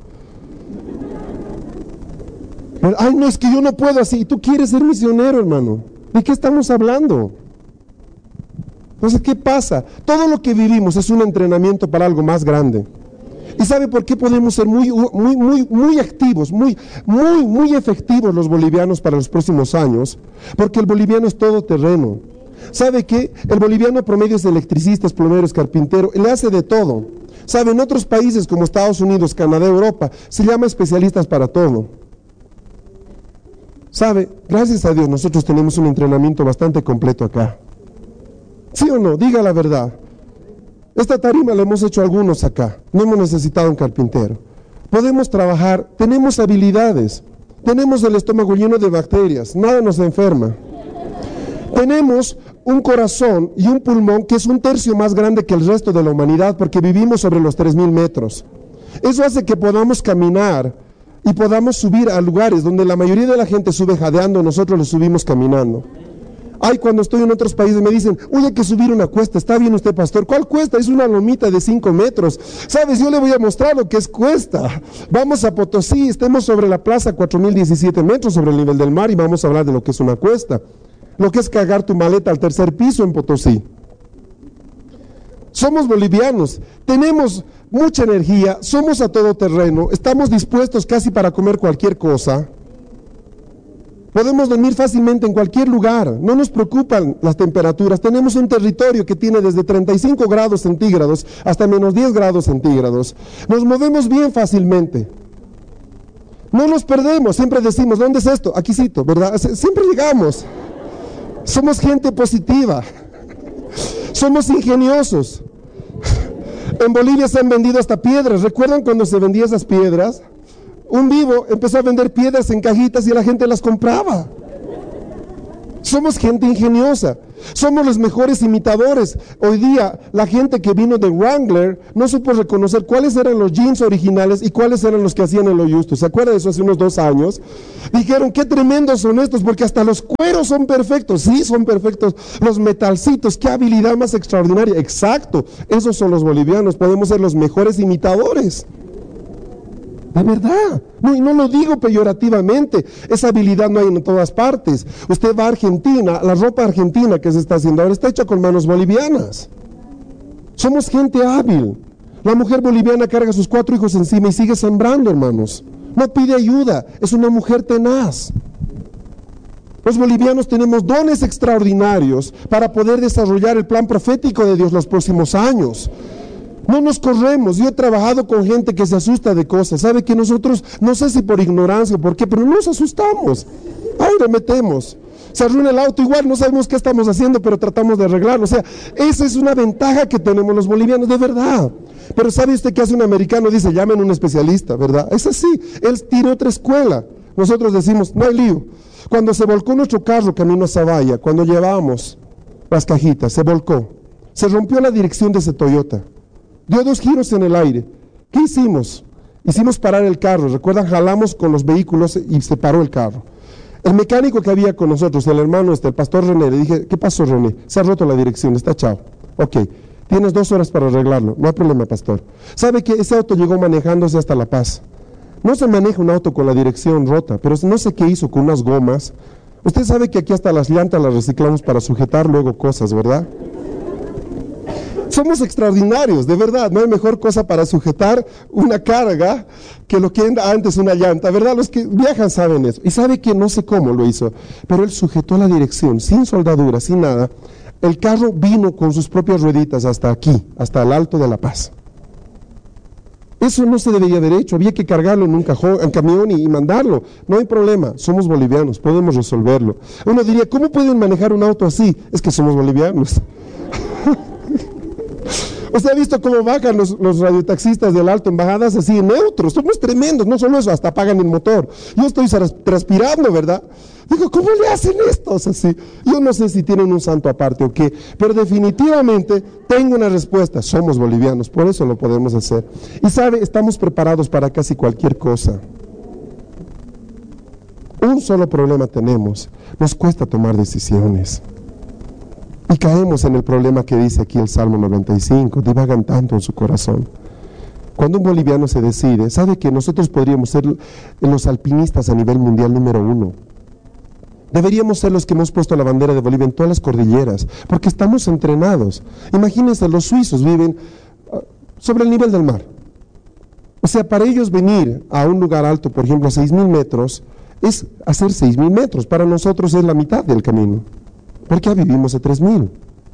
A: Pero, ay, no, es que yo no puedo así. Tú quieres ser misionero, hermano. ¿De qué estamos hablando? Entonces, ¿qué pasa? Todo lo que vivimos es un entrenamiento para algo más grande. ¿Y sabe por qué podemos ser muy, muy, muy, muy activos, muy, muy, muy efectivos los bolivianos para los próximos años? Porque el boliviano es todoterreno. ¿Sabe qué? El boliviano promedio es electricista, plomeros, carpintero, le hace de todo. ¿Sabe? En otros países como Estados Unidos, Canadá, Europa, se llama especialistas para todo. ¿Sabe? Gracias a Dios nosotros tenemos un entrenamiento bastante completo acá. ¿Sí o no? Diga la verdad. Esta tarima la hemos hecho algunos acá, no hemos necesitado un carpintero. Podemos trabajar, tenemos habilidades, tenemos el estómago lleno de bacterias, nada nos enferma. Tenemos un corazón y un pulmón que es un tercio más grande que el resto de la humanidad porque vivimos sobre los tres mil metros. Eso hace que podamos caminar y podamos subir a lugares donde la mayoría de la gente sube jadeando, nosotros lo subimos caminando. Ay, cuando estoy en otros países me dicen, uy, hay que subir una cuesta. ¿Está bien usted, pastor? ¿Cuál cuesta? Es una lomita de cinco metros. ¿Sabes? Yo le voy a mostrar lo que es cuesta. Vamos a Potosí, estemos sobre la plaza, cuatro mil diecisiete metros sobre el nivel del mar, y vamos a hablar de lo que es una cuesta. Lo que es cargar tu maleta al tercer piso en Potosí. Somos bolivianos, tenemos mucha energía, somos a todo terreno, estamos dispuestos casi para comer cualquier cosa. Podemos dormir fácilmente en cualquier lugar, no nos preocupan las temperaturas. Tenemos un territorio que tiene desde treinta y cinco grados centígrados hasta menos diez grados centígrados. Nos movemos bien fácilmente. No nos perdemos, siempre decimos, ¿dónde es esto? Aquícito, ¿verdad? Siempre llegamos. Somos gente positiva. Somos ingeniosos. En Bolivia se han vendido hasta piedras. ¿Recuerdan cuando se vendían esas piedras? Un vivo empezó a vender piedras en cajitas y la gente las compraba. Somos gente ingeniosa. Somos los mejores imitadores. Hoy día la gente que vino de Wrangler no supo reconocer cuáles eran los jeans originales y cuáles eran los que hacían el Hoyusto. ¿Se acuerdan de eso hace unos dos años? Dijeron, qué tremendos son estos, porque hasta los cueros son perfectos. Sí, son perfectos. Los metalcitos, qué habilidad más extraordinaria. Exacto, esos son los bolivianos. Podemos ser los mejores imitadores. De verdad, no, y no lo digo peyorativamente, esa habilidad no hay en todas partes. Usted va a Argentina, la ropa argentina que se está haciendo ahora está hecha con manos bolivianas. Somos gente hábil. La mujer boliviana carga a sus cuatro hijos encima y sigue sembrando, hermanos. No pide ayuda, es una mujer tenaz. Los bolivianos tenemos dones extraordinarios para poder desarrollar el plan profético de Dios los próximos años. No nos corremos. Yo he trabajado con gente que se asusta de cosas. Sabe que nosotros, no sé si por ignorancia o por qué, pero no nos asustamos. Ahí le metemos. Se arruina el auto, igual no sabemos qué estamos haciendo, pero tratamos de arreglarlo. O sea, esa es una ventaja que tenemos los bolivianos, de verdad. Pero ¿sabe usted qué hace un americano? Dice, llamen a un especialista, ¿verdad? Es así. Él tiene otra escuela. Nosotros decimos, no hay lío. Cuando se volcó nuestro carro camino a Zavalla, cuando llevábamos las cajitas, se volcó. Se rompió la dirección de ese Toyota. Dio dos giros en el aire. ¿Qué hicimos? Hicimos parar el carro. ¿Recuerdan? Jalamos con los vehículos y se paró el carro. El mecánico que había con nosotros, el hermano este, el pastor René, le dije, ¿qué pasó, René? Se ha roto la dirección, está chao. Ok, tienes dos horas para arreglarlo. No hay problema, pastor. ¿Sabe que ese auto llegó manejándose hasta La Paz? No se maneja un auto con la dirección rota, pero no sé qué hizo con unas gomas. Usted sabe que aquí hasta las llantas las reciclamos para sujetar luego cosas, ¿verdad? Somos extraordinarios, de verdad. No hay mejor cosa para sujetar una carga que lo que era antes una llanta, ¿verdad? Los que viajan saben eso. Y sabe que no sé cómo lo hizo, pero él sujetó la dirección sin soldadura, sin nada. El carro vino con sus propias rueditas hasta aquí, hasta el Alto de La Paz. Eso no se debería haber hecho, había que cargarlo en un cajón, en camión y, y mandarlo. No hay problema, somos bolivianos, podemos resolverlo. Uno diría, ¿cómo pueden manejar un auto así? Es que somos bolivianos. ¿Usted ha visto cómo bajan los, los radiotaxistas del Alto en bajadas así, neutros? Somos tremendos, no solo eso, hasta apagan el motor. Yo estoy transpirando, ¿verdad? Digo, ¿cómo le hacen estos así? Yo no sé si tienen un santo aparte o qué, pero definitivamente tengo una respuesta. Somos bolivianos, por eso lo podemos hacer. Y sabe, estamos preparados para casi cualquier cosa. Un solo problema tenemos, nos cuesta tomar decisiones. Y caemos en el problema que dice aquí el Salmo noventa y cinco, divagan tanto en su corazón. Cuando un boliviano se decide, sabe que nosotros podríamos ser los alpinistas a nivel mundial número uno. Deberíamos ser los que hemos puesto la bandera de Bolivia en todas las cordilleras, porque estamos entrenados. Imagínense, los suizos viven uh, sobre el nivel del mar. O sea, para ellos venir a un lugar alto, por ejemplo, a seis mil metros, es hacer seis mil metros. Para nosotros es la mitad del camino. Porque ya vivimos a tres mil.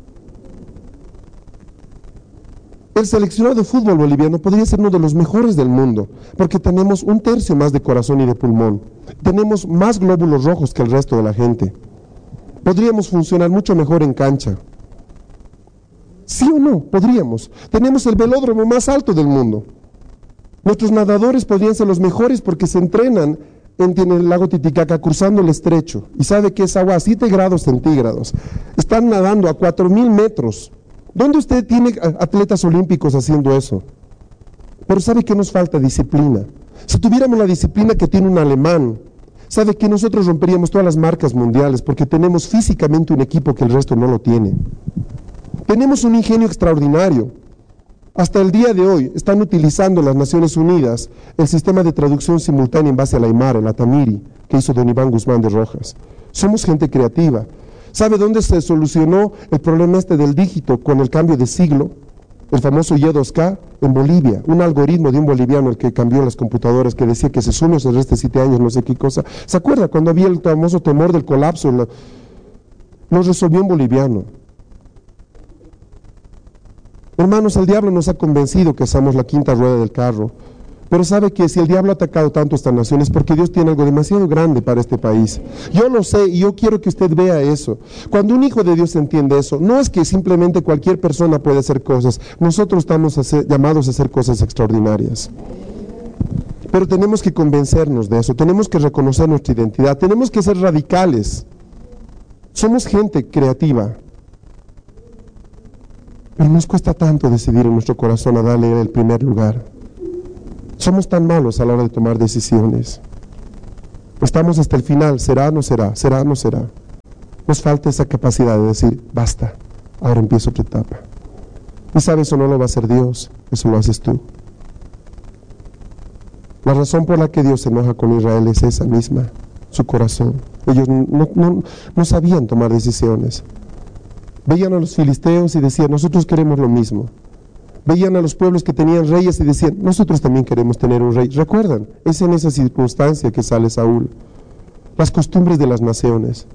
A: El seleccionado de fútbol boliviano podría ser uno de los mejores del mundo, porque tenemos un tercio más de corazón y de pulmón. Tenemos más glóbulos rojos que el resto de la gente. Podríamos funcionar mucho mejor en cancha. ¿Sí o no? Podríamos. Tenemos el velódromo más alto del mundo. Nuestros nadadores podrían ser los mejores porque se entrenan en el lago Titicaca cruzando el estrecho, y sabe que es agua a siete grados centígrados. Están nadando a cuatro mil metros. ¿Dónde usted tiene atletas olímpicos haciendo eso? Pero sabe que nos falta disciplina. Si tuviéramos la disciplina que tiene un alemán, sabe que nosotros romperíamos todas las marcas mundiales, porque tenemos físicamente un equipo que el resto no lo tiene. Tenemos un ingenio extraordinario. Hasta el día de hoy están utilizando las Naciones Unidas el sistema de traducción simultánea en base al Aymara, el Atamiri, que hizo don Iván Guzmán de Rojas. Somos gente creativa. ¿Sabe dónde se solucionó el problema este del dígito con el cambio de siglo? El famoso Y dos K en Bolivia, un algoritmo de un boliviano el que cambió las computadoras, que decía que se sume o se reste siete años, no sé qué cosa. ¿Se acuerda cuando había el famoso temor del colapso? Lo, lo resolvió un boliviano. Hermanos, el diablo nos ha convencido que somos la quinta rueda del carro, pero sabe que si el diablo ha atacado tanto a esta nación es porque Dios tiene algo demasiado grande para este país. Yo lo sé y yo quiero que usted vea eso. Cuando un hijo de Dios entiende eso, no es que simplemente cualquier persona puede hacer cosas, nosotros estamos a ser, llamados a hacer cosas extraordinarias. Pero tenemos que convencernos de eso, tenemos que reconocer nuestra identidad, tenemos que ser radicales. Somos gente creativa. Pero nos cuesta tanto decidir en nuestro corazón a darle el primer lugar. Somos tan malos a la hora de tomar decisiones. Estamos hasta el final, será, no será, será, no será. Nos falta esa capacidad de decir, basta, ahora empiezo otra etapa. Y sabes, eso no lo va a hacer Dios, eso lo haces tú. La razón por la que Dios se enoja con Israel es esa misma, su corazón. Ellos no, no, no sabían tomar decisiones. Veían a los filisteos y decían, nosotros queremos lo mismo. Veían a los pueblos que tenían reyes y decían, nosotros también queremos tener un rey. ¿Recuerdan? Es en esa circunstancia que sale Saúl. Las costumbres de las naciones.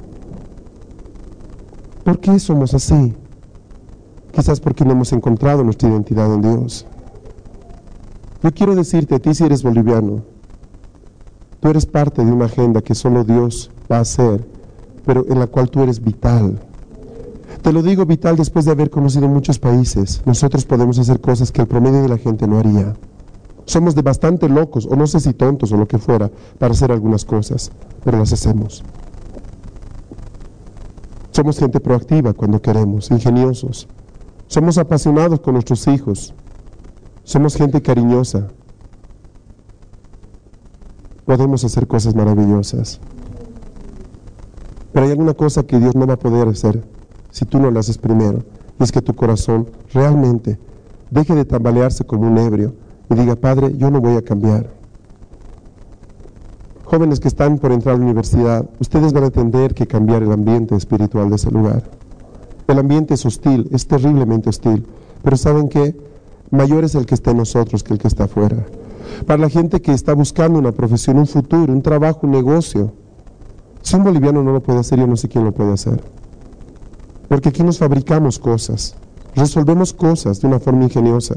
A: ¿Por qué somos así? Quizás porque no hemos encontrado nuestra identidad en Dios. Yo quiero decirte a ti, si eres boliviano, tú eres parte de una agenda que solo Dios va a hacer, pero en la cual tú eres vital. Te lo digo vital después de haber conocido muchos países. Nosotros podemos hacer cosas que el promedio de la gente no haría. Somos de bastante locos, o no sé si tontos o lo que fuera, para hacer algunas cosas, pero las hacemos. Somos gente proactiva cuando queremos, ingeniosos. Somos apasionados con nuestros hijos. Somos gente cariñosa. Podemos hacer cosas maravillosas. Pero hay alguna cosa que Dios no va a poder hacer si tú no la haces primero, y es que tu corazón realmente deje de tambalearse como un ebrio y diga, Padre, yo no voy a cambiar. Jóvenes que están por entrar a la universidad, ustedes van a tener que cambiar el ambiente espiritual de ese lugar. El ambiente es hostil, es terriblemente hostil, pero ¿saben qué? Mayor es el que está en nosotros que el que está afuera. Para la gente que está buscando una profesión, un futuro, un trabajo, un negocio, si un boliviano no lo puede hacer, yo no sé quién lo puede hacer. Porque aquí nos fabricamos cosas, resolvemos cosas de una forma ingeniosa.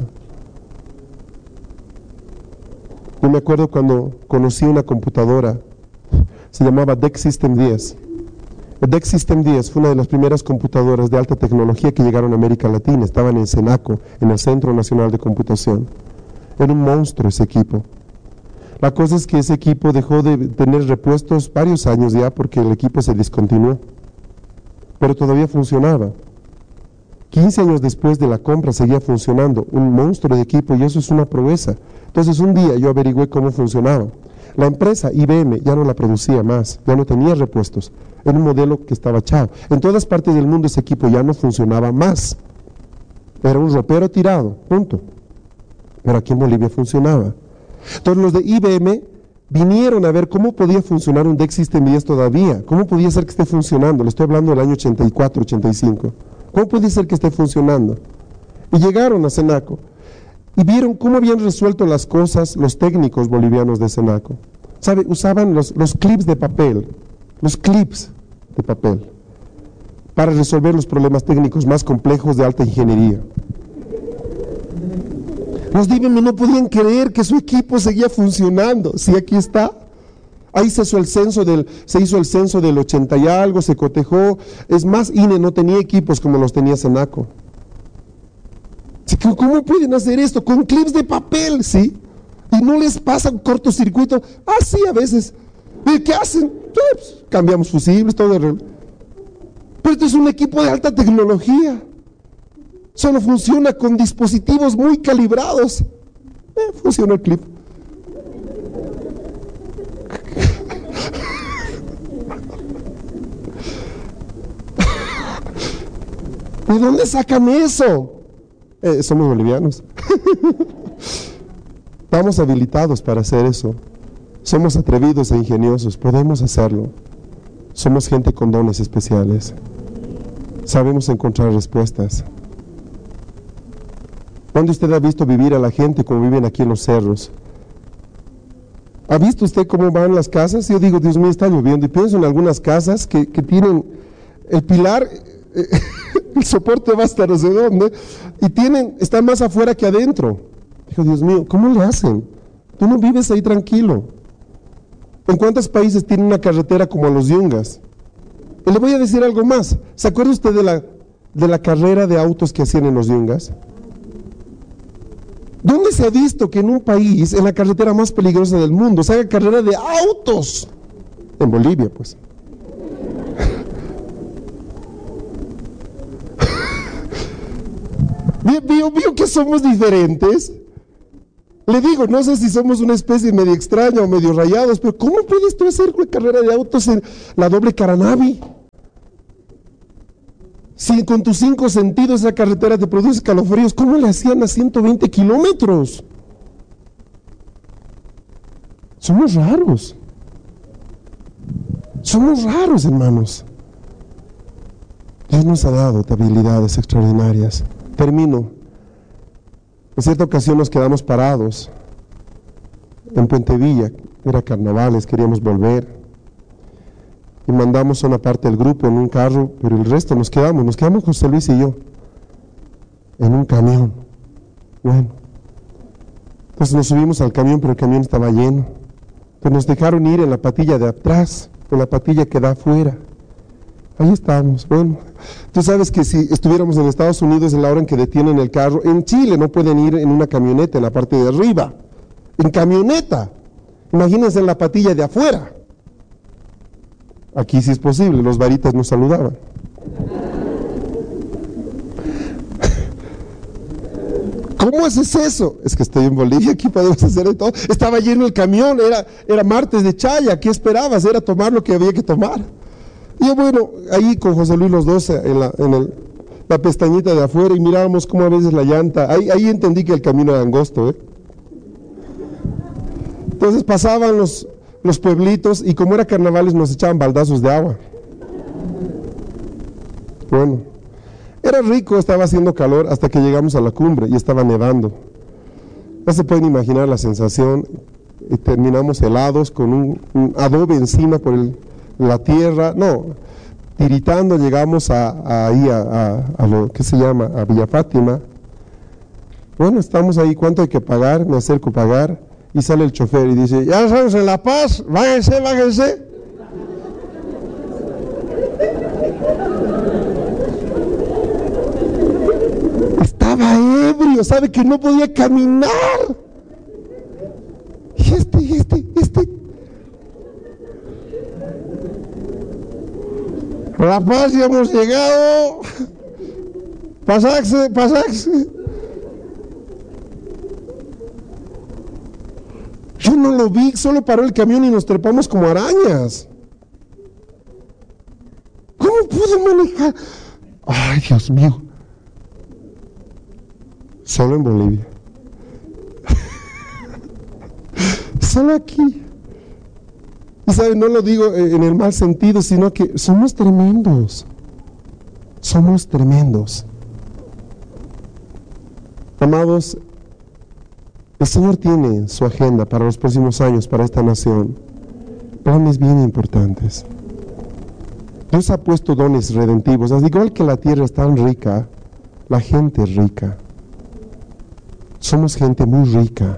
A: Yo me acuerdo cuando conocí una computadora, se llamaba D E C System diez. El D E C System diez fue una de las primeras computadoras de alta tecnología que llegaron a América Latina, estaban en Senaco, en el Centro Nacional de Computación. Era un monstruo ese equipo. La cosa es que ese equipo dejó de tener repuestos varios años ya porque el equipo se discontinuó. Pero todavía funcionaba. quince años después de la compra seguía funcionando, un monstruo de equipo, y eso es una proeza. Entonces un día yo averigüé cómo funcionaba. La empresa I B M ya no la producía más, ya no tenía repuestos, era un modelo que estaba echado. En todas partes del mundo ese equipo ya no funcionaba más. Era un ropero tirado, punto. Pero aquí en Bolivia funcionaba. Entonces los de I B M vinieron a ver cómo podía funcionar un D E C System diez todavía, cómo podía ser que esté funcionando. Le estoy hablando del año ochenta y cuatro, ochenta y cinco. ¿Cómo puede ser que esté funcionando? Y llegaron a Senaco y vieron cómo habían resuelto las cosas los técnicos bolivianos de Senaco. ¿Sabe? Usaban los, los clips de papel, los clips de papel, para resolver los problemas técnicos más complejos de alta ingeniería. Los de I B M no podían creer que su equipo seguía funcionando. Sí, aquí está. Ahí se hizo el censo del, se hizo el censo del ochenta y algo, se cotejó. Es más, I N E no tenía equipos como los tenía Senaco. ¿Cómo pueden hacer esto? Con clips de papel, ¿sí? Y no les pasa un cortocircuito. Ah, sí, a veces. ¿Qué hacen? Pues, cambiamos fusibles, todo. Pero esto es un equipo de alta tecnología. Solo funciona con dispositivos muy calibrados. Eh, funciona el clip. ¿De dónde sacan eso? Eh, somos bolivianos. Estamos habilitados para hacer eso. Somos atrevidos e ingeniosos. Podemos hacerlo. Somos gente con dones especiales. Sabemos encontrar respuestas. ¿Dónde usted ha visto vivir a la gente como viven aquí en los cerros? ¿Ha visto usted cómo van las casas? Yo digo, Dios mío, está lloviendo. Y pienso en algunas casas que, que tienen el pilar, eh, el soporte va hasta no sé dónde, y tienen, están más afuera que adentro. Digo, Dios mío, ¿cómo le hacen? Tú no vives ahí tranquilo. ¿En cuántos países tienen una carretera como a los Yungas? Y le voy a decir algo más. ¿Se acuerda usted de la, de la carrera de autos que hacían en los Yungas? ¿Dónde se ha visto que en un país, en la carretera más peligrosa del mundo, se haga carrera de autos? En Bolivia, pues. Vio, vio que somos diferentes. Le digo, no sé si somos una especie medio extraña o medio rayados, pero ¿cómo puedes tú hacer una carrera de autos en la doble Caranavi? Si con tus cinco sentidos esa carretera te produce escalofríos, ¿cómo le hacían a ciento veinte kilómetros? Somos raros. Somos raros, hermanos. Dios nos ha dado habilidades extraordinarias. Termino. En cierta ocasión nos quedamos parados en Puente Villa, era carnavales, queríamos volver y mandamos a una parte del grupo en un carro, pero el resto nos quedamos, nos quedamos José Luis y yo en un camión. Bueno, entonces nos subimos al camión, pero el camión estaba lleno, entonces nos dejaron ir en la patilla de atrás, en la patilla que da afuera. Ahí estamos. Bueno, tú sabes que si estuviéramos en Estados Unidos en la hora en que detienen el carro, en Chile no pueden ir en una camioneta en la parte de arriba, en camioneta, imagínense en la patilla de afuera. Aquí sí es posible, los varitas nos saludaban. ¿Cómo haces eso? Es que estoy en Bolivia, aquí podemos hacer de todo. Estaba lleno el camión, era, era martes de chaya, ¿qué esperabas? Era tomar lo que había que tomar. Y yo, bueno, ahí con José Luis los dos en la, en el, la pestañita de afuera y mirábamos cómo a veces la llanta, ahí, ahí entendí que el camino era angosto, ¿eh? Entonces pasaban los, los pueblitos y como era carnavales nos echaban baldazos de agua. Bueno, era rico, estaba haciendo calor hasta que llegamos a la cumbre y estaba nevando. No se pueden imaginar la sensación, y terminamos helados con un, un adobe encima por el... la tierra, no, tiritando llegamos a, a ahí a, a, a lo que se llama, a Villa Fátima. Bueno, estamos ahí, ¿cuánto hay que pagar? Me acerco a pagar y sale el chofer y dice, ya estamos en La Paz, bájense, bájense. Estaba ebrio, sabe que no podía caminar. Y este, y este, este. La Paz, ya hemos llegado. Pasaxe, pasaxe. Yo no lo vi, solo paró el camión y nos trepamos como arañas. ¿Cómo pude manejar? Ay, Dios mío. Solo en Bolivia. Solo aquí. Y saben, no lo digo en el mal sentido, sino que somos tremendos. Somos tremendos. Amados, el Señor tiene en su agenda para los próximos años, para esta nación, planes bien importantes. Dios ha puesto dones redentivos. Al igual que la tierra es tan rica, la gente es rica. Somos gente muy rica.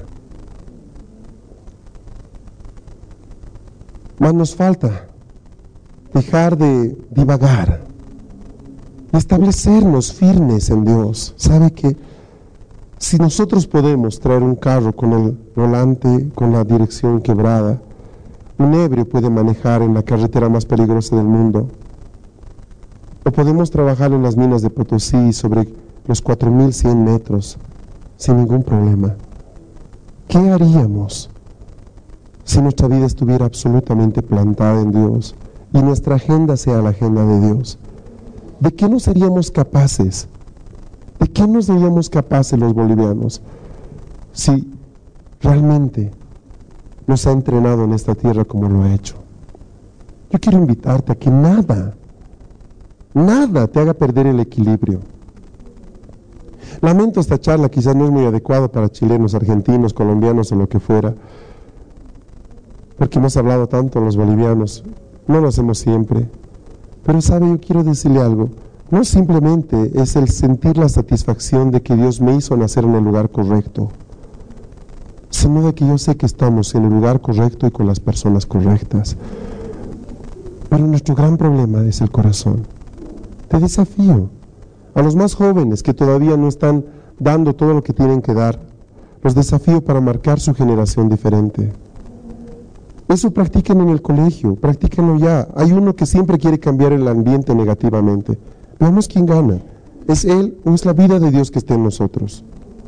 A: Mas nos falta dejar de divagar y establecernos firmes en Dios. ¿Sabe que si nosotros podemos traer un carro con el volante, con la dirección quebrada, un ebrio puede manejar en la carretera más peligrosa del mundo? O podemos trabajar en las minas de Potosí sobre los cuatro mil cien metros sin ningún problema. ¿Qué haríamos si nuestra vida estuviera absolutamente plantada en Dios y nuestra agenda sea la agenda de Dios? ¿De qué nos seríamos capaces? ¿De qué nos seríamos capaces los bolivianos si realmente nos ha entrenado en esta tierra como lo ha hecho? Yo quiero invitarte a que nada, nada te haga perder el equilibrio. Lamento esta charla, quizás no es muy adecuada para chilenos, argentinos, colombianos o lo que fuera, porque hemos hablado tanto los bolivianos, no lo hacemos siempre, pero sabe, yo quiero decirle algo, no simplemente es el sentir la satisfacción de que Dios me hizo nacer en el lugar correcto, sino de que yo sé que estamos en el lugar correcto y con las personas correctas. Pero nuestro gran problema es el corazón. Te desafío a los más jóvenes que todavía no están dando todo lo que tienen que dar, los desafío para marcar su generación diferente. Eso practiquen en el colegio, practíquenlo ya. Hay uno que siempre quiere cambiar el ambiente negativamente. Veamos quién gana. ¿Es Él o es la vida de Dios que está en nosotros?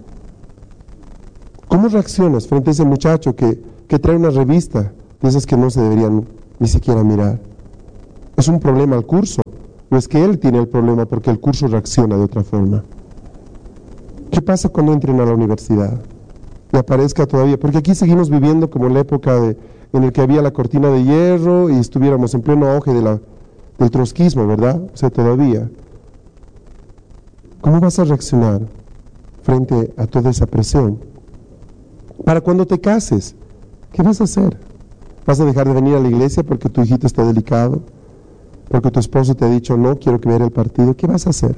A: ¿Cómo reaccionas frente a ese muchacho que, que trae una revista de esas que no se deberían ni siquiera mirar? ¿Es un problema el curso? ¿O es que él tiene el problema porque el curso reacciona de otra forma? ¿Qué pasa cuando entren a la universidad y aparezca todavía? Porque aquí seguimos viviendo como en la época de, en la que había la cortina de hierro y estuviéramos en pleno auge de la, del trotskismo, ¿verdad? O sea, todavía. ¿Cómo vas a reaccionar frente a toda esa presión? Para cuando te cases, ¿qué vas a hacer? ¿Vas a dejar de venir a la iglesia porque tu hijito está delicado? ¿Porque tu esposo te ha dicho, no, quiero que vea el partido? ¿Qué vas a hacer?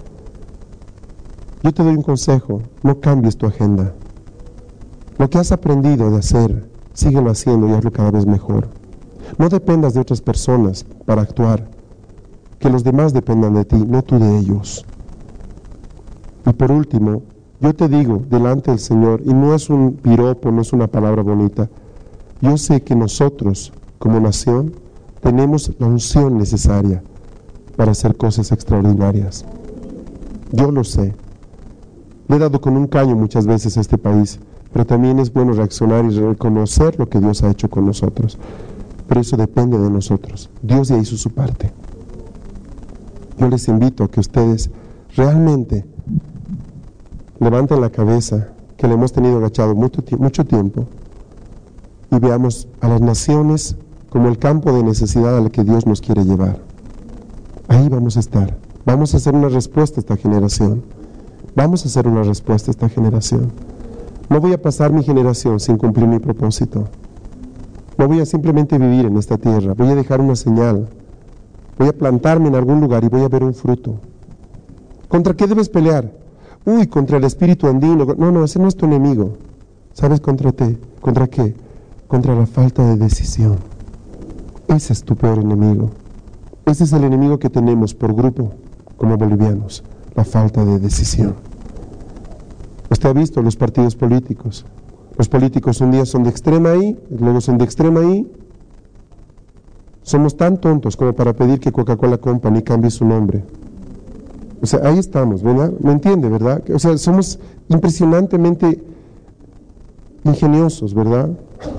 A: Yo te doy un consejo, no cambies tu agenda. Lo que has aprendido de hacer, síguelo haciendo y hazlo cada vez mejor. No dependas de otras personas para actuar. Que los demás dependan de ti, no tú de ellos. Y por último, yo te digo delante del Señor, y no es un piropo, no es una palabra bonita, yo sé que nosotros, como nación, tenemos la unción necesaria para hacer cosas extraordinarias. Yo lo sé. Le he dado con un caño muchas veces a este país, pero también es bueno reaccionar y reconocer lo que Dios ha hecho con nosotros. Pero eso depende de nosotros. Dios ya hizo su parte. Yo les invito a que ustedes realmente levanten la cabeza, que le hemos tenido agachado mucho, mucho tiempo, y veamos a las naciones como el campo de necesidad al que Dios nos quiere llevar. Ahí vamos a estar. Vamos a hacer una respuesta a esta generación. Vamos a hacer una respuesta a esta generación. No voy a pasar mi generación sin cumplir mi propósito. No voy a simplemente vivir en esta tierra. Voy a dejar una señal. Voy a plantarme en algún lugar y voy a ver un fruto. ¿Contra qué debes pelear? Uy, contra el espíritu andino. No, no, ese no es tu enemigo. ¿Sabes contra qué? ¿Contra qué? Contra la falta de decisión. Ese es tu peor enemigo. Ese es el enemigo que tenemos por grupo como bolivianos, la falta de decisión. Usted ha visto los partidos políticos. Los políticos un día son de extrema ahí, luego son de extrema ahí. Somos tan tontos como para pedir que Coca-Cola Company cambie su nombre. O sea, ahí estamos, ¿verdad? ¿Me entiende, verdad? O sea, somos impresionantemente ingeniosos, ¿verdad?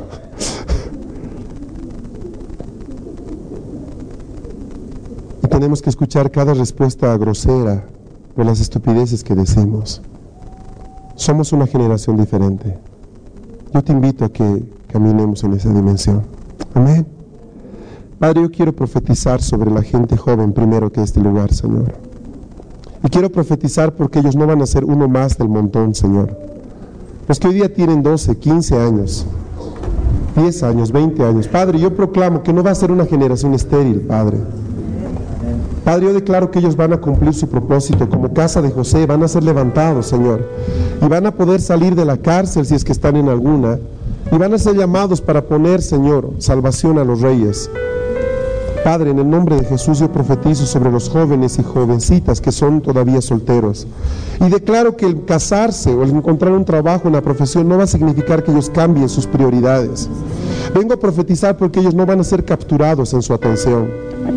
A: Y tenemos que escuchar cada respuesta grosera por las estupideces que decimos. Somos una generación diferente. Yo te invito a que caminemos en esa dimensión. Amén. Padre, yo quiero profetizar sobre la gente joven primero que este lugar, Señor. Y quiero profetizar porque ellos no van a ser uno más del montón, Señor. Los que hoy día tienen doce, quince años, diez años, veinte años. Padre, yo proclamo que no va a ser una generación estéril, Padre. Padre, yo declaro que ellos van a cumplir su propósito como casa de José, van a ser levantados, Señor. Y van a poder salir de la cárcel si es que están en alguna. Y van a ser llamados para poner, Señor, salvación a los reyes. Padre, en el nombre de Jesús yo profetizo sobre los jóvenes y jovencitas que son todavía solteros. Y declaro que el casarse o el encontrar un trabajo, una profesión, no va a significar que ellos cambien sus prioridades. Vengo a profetizar porque ellos no van a ser capturados en su atención.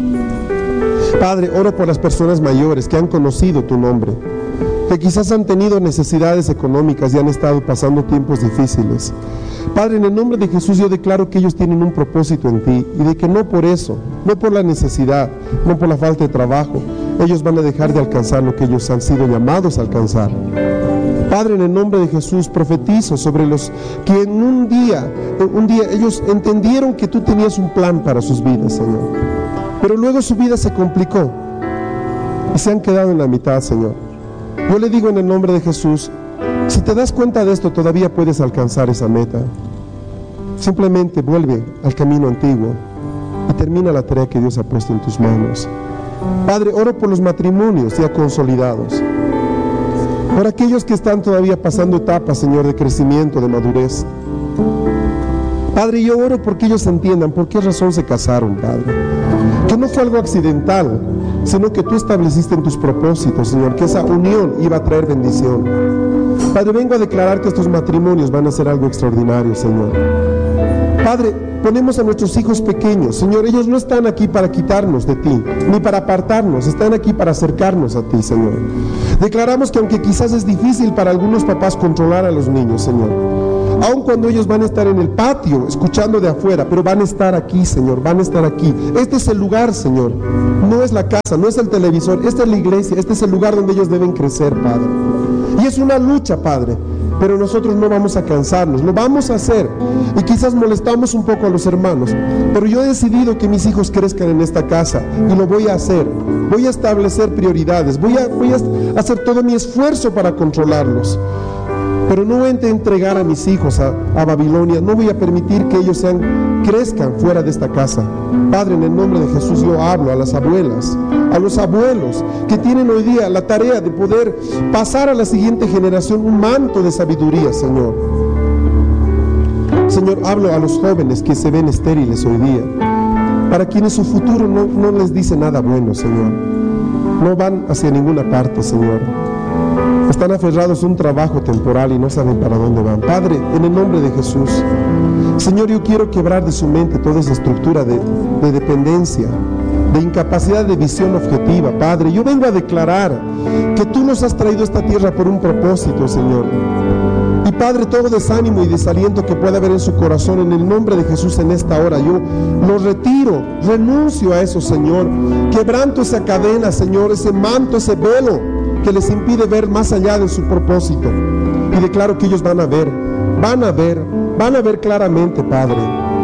A: Padre, oro por las personas mayores que han conocido tu nombre, que quizás han tenido necesidades económicas y han estado pasando tiempos difíciles. Padre, en el nombre de Jesús yo declaro que ellos tienen un propósito en ti y de que no por eso, no por la necesidad, no por la falta de trabajo, ellos van a dejar de alcanzar lo que ellos han sido llamados a alcanzar. Padre, en el nombre de Jesús profetizo sobre los que en un día, un día ellos entendieron que tú tenías un plan para sus vidas, Señor, pero luego su vida se complicó y se han quedado en la mitad, Señor. Yo le digo en el nombre de Jesús, si te das cuenta de esto, todavía puedes alcanzar esa meta. Simplemente vuelve al camino antiguo y termina la tarea que Dios ha puesto en tus manos. Padre, oro por los matrimonios ya consolidados, por aquellos que están todavía pasando etapas, Señor, de crecimiento, de madurez. Padre, yo oro porque ellos entiendan por qué razón se casaron, Padre. Que no fue algo accidental, sino que tú estableciste en tus propósitos, Señor, que esa unión iba a traer bendición. Padre, vengo a declarar que estos matrimonios van a ser algo extraordinario, Señor. Padre, ponemos a nuestros hijos pequeños. Señor, ellos no están aquí para quitarnos de ti, ni para apartarnos, están aquí para acercarnos a ti, Señor. Declaramos que aunque quizás es difícil para algunos papás controlar a los niños, Señor, aun cuando ellos van a estar en el patio, escuchando de afuera, pero van a estar aquí, Señor, van a estar aquí. Este es el lugar, Señor. No es la casa, no es el televisor, esta es la iglesia, este es el lugar donde ellos deben crecer, Padre. Y es una lucha, Padre, pero nosotros no vamos a cansarnos, lo vamos a hacer. Y quizás molestamos un poco a los hermanos, pero yo he decidido que mis hijos crezcan en esta casa y lo voy a hacer. Voy a establecer prioridades, voy a, voy a hacer todo mi esfuerzo para controlarlos. Pero no voy a entregar a mis hijos a, a Babilonia, no voy a permitir que ellos sean, crezcan fuera de esta casa. Padre, en el nombre de Jesús yo hablo a las abuelas, a los abuelos que tienen hoy día la tarea de poder pasar a la siguiente generación un manto de sabiduría, Señor. Señor, hablo a los jóvenes que se ven estériles hoy día, para quienes su futuro no, no les dice nada bueno, Señor. No van hacia ninguna parte, Señor. Están aferrados a un trabajo temporal y no saben para dónde van. Padre, en el nombre de Jesús, Señor, yo quiero quebrar de su mente toda esa estructura de, de dependencia, de incapacidad de visión objetiva. Padre, yo vengo a declarar que tú nos has traído a esta tierra por un propósito, Señor. Y Padre, todo desánimo y desaliento que pueda haber en su corazón, en el nombre de Jesús en esta hora, yo lo retiro, renuncio a eso, Señor. Quebranto esa cadena, Señor, ese manto, ese velo que les impide ver más allá de su propósito. Y declaro que ellos van a ver, van a ver, van a ver claramente, Padre.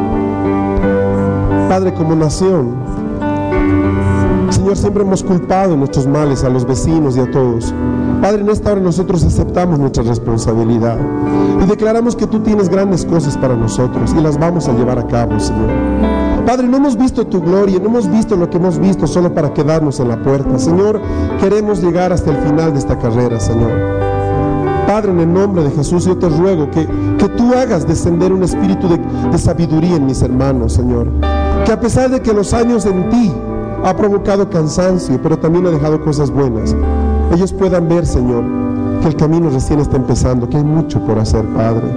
A: Padre, como nación, Señor, siempre hemos culpado nuestros males a los vecinos y a todos. Padre, en esta hora nosotros aceptamos nuestra responsabilidad y declaramos que tú tienes grandes cosas para nosotros y las vamos a llevar a cabo, Señor. Padre, no hemos visto tu gloria, no hemos visto lo que hemos visto solo para quedarnos en la puerta. Señor, queremos llegar hasta el final de esta carrera, Señor. Padre, en el nombre de Jesús, yo te ruego que, que tú hagas descender un espíritu de, de sabiduría en mis hermanos, Señor. Que a pesar de que los años en ti ha provocado cansancio, pero también ha dejado cosas buenas, ellos puedan ver, Señor, que el camino recién está empezando, que hay mucho por hacer, Padre.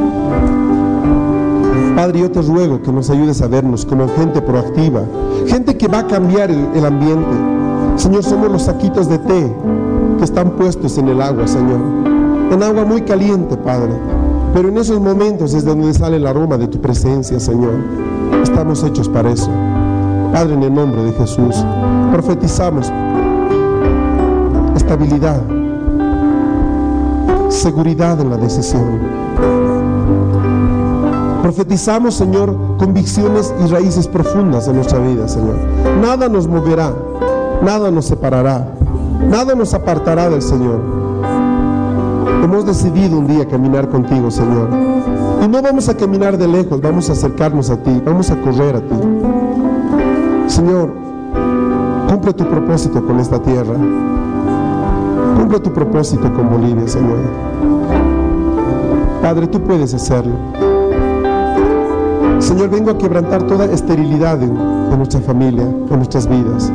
A: Padre, yo te ruego que nos ayudes a vernos como gente proactiva, gente que va a cambiar el, el ambiente. Señor, somos los saquitos de té que están puestos en el agua, Señor, en agua muy caliente, Padre, pero en esos momentos es donde sale el aroma de tu presencia, Señor. Estamos hechos para eso. Padre, en el nombre de Jesús, profetizamos estabilidad, seguridad en la decisión. Profetizamos, Señor, convicciones y raíces profundas en nuestra vida, Señor. Nada nos moverá, nada nos separará, nada nos apartará del Señor. Hemos decidido un día caminar contigo, Señor. Y no vamos a caminar de lejos, vamos a acercarnos a ti, vamos a correr a ti. Señor, cumple tu propósito con esta tierra. Cumple tu propósito con Bolivia, Señor. Padre, tú puedes hacerlo. Señor, vengo a quebrantar toda esterilidad en, en nuestra familia, en nuestras vidas.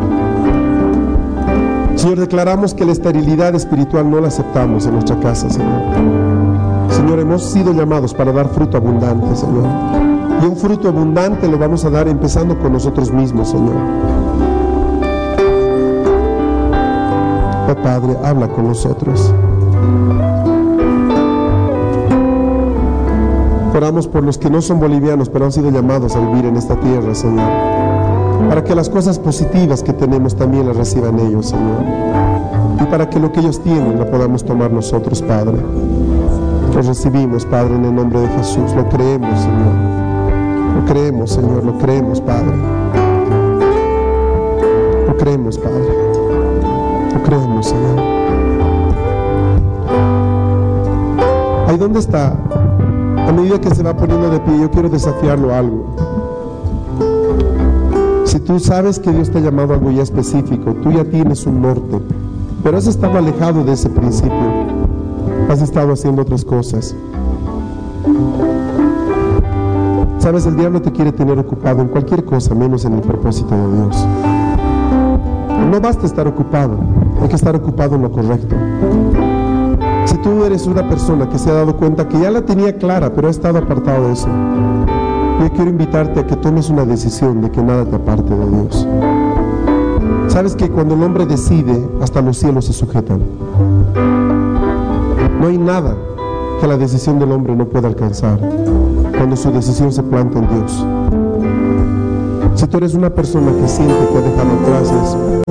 A: Señor, declaramos que la esterilidad espiritual no la aceptamos en nuestra casa, Señor. Señor, hemos sido llamados para dar fruto abundante, Señor. Y un fruto abundante lo vamos a dar empezando con nosotros mismos, Señor. Oh Padre, habla con nosotros. Oramos por los que no son bolivianos, pero han sido llamados a vivir en esta tierra, Señor, para que las cosas positivas que tenemos también las reciban ellos, Señor, y para que lo que ellos tienen lo podamos tomar nosotros, Padre. Lo recibimos, Padre, en el nombre de Jesús. Lo creemos, Señor. Lo creemos, Señor. Lo creemos, Padre. Lo creemos, Padre. Lo creemos, Señor. Ahí donde está, a medida que se va poniendo de pie, yo quiero desafiarlo a algo. Si tú sabes que Dios te ha llamado a algo ya específico, tú ya tienes un norte, pero has estado alejado de ese principio, has estado haciendo otras cosas. Sabes, el diablo te quiere tener ocupado en cualquier cosa, menos en el propósito de Dios. No basta estar ocupado, hay que estar ocupado en lo correcto. Si tú eres una persona que se ha dado cuenta que ya la tenía clara, pero ha estado apartado de eso, Yo quiero invitarte a que tomes una decisión de que nada te aparte de Dios. Sabes que cuando el hombre decide, hasta los cielos se sujetan. No hay nada que la decisión del hombre no pueda alcanzar cuando su decisión se planta en Dios. Si tú eres una persona que siente que ha dejado atrás eso,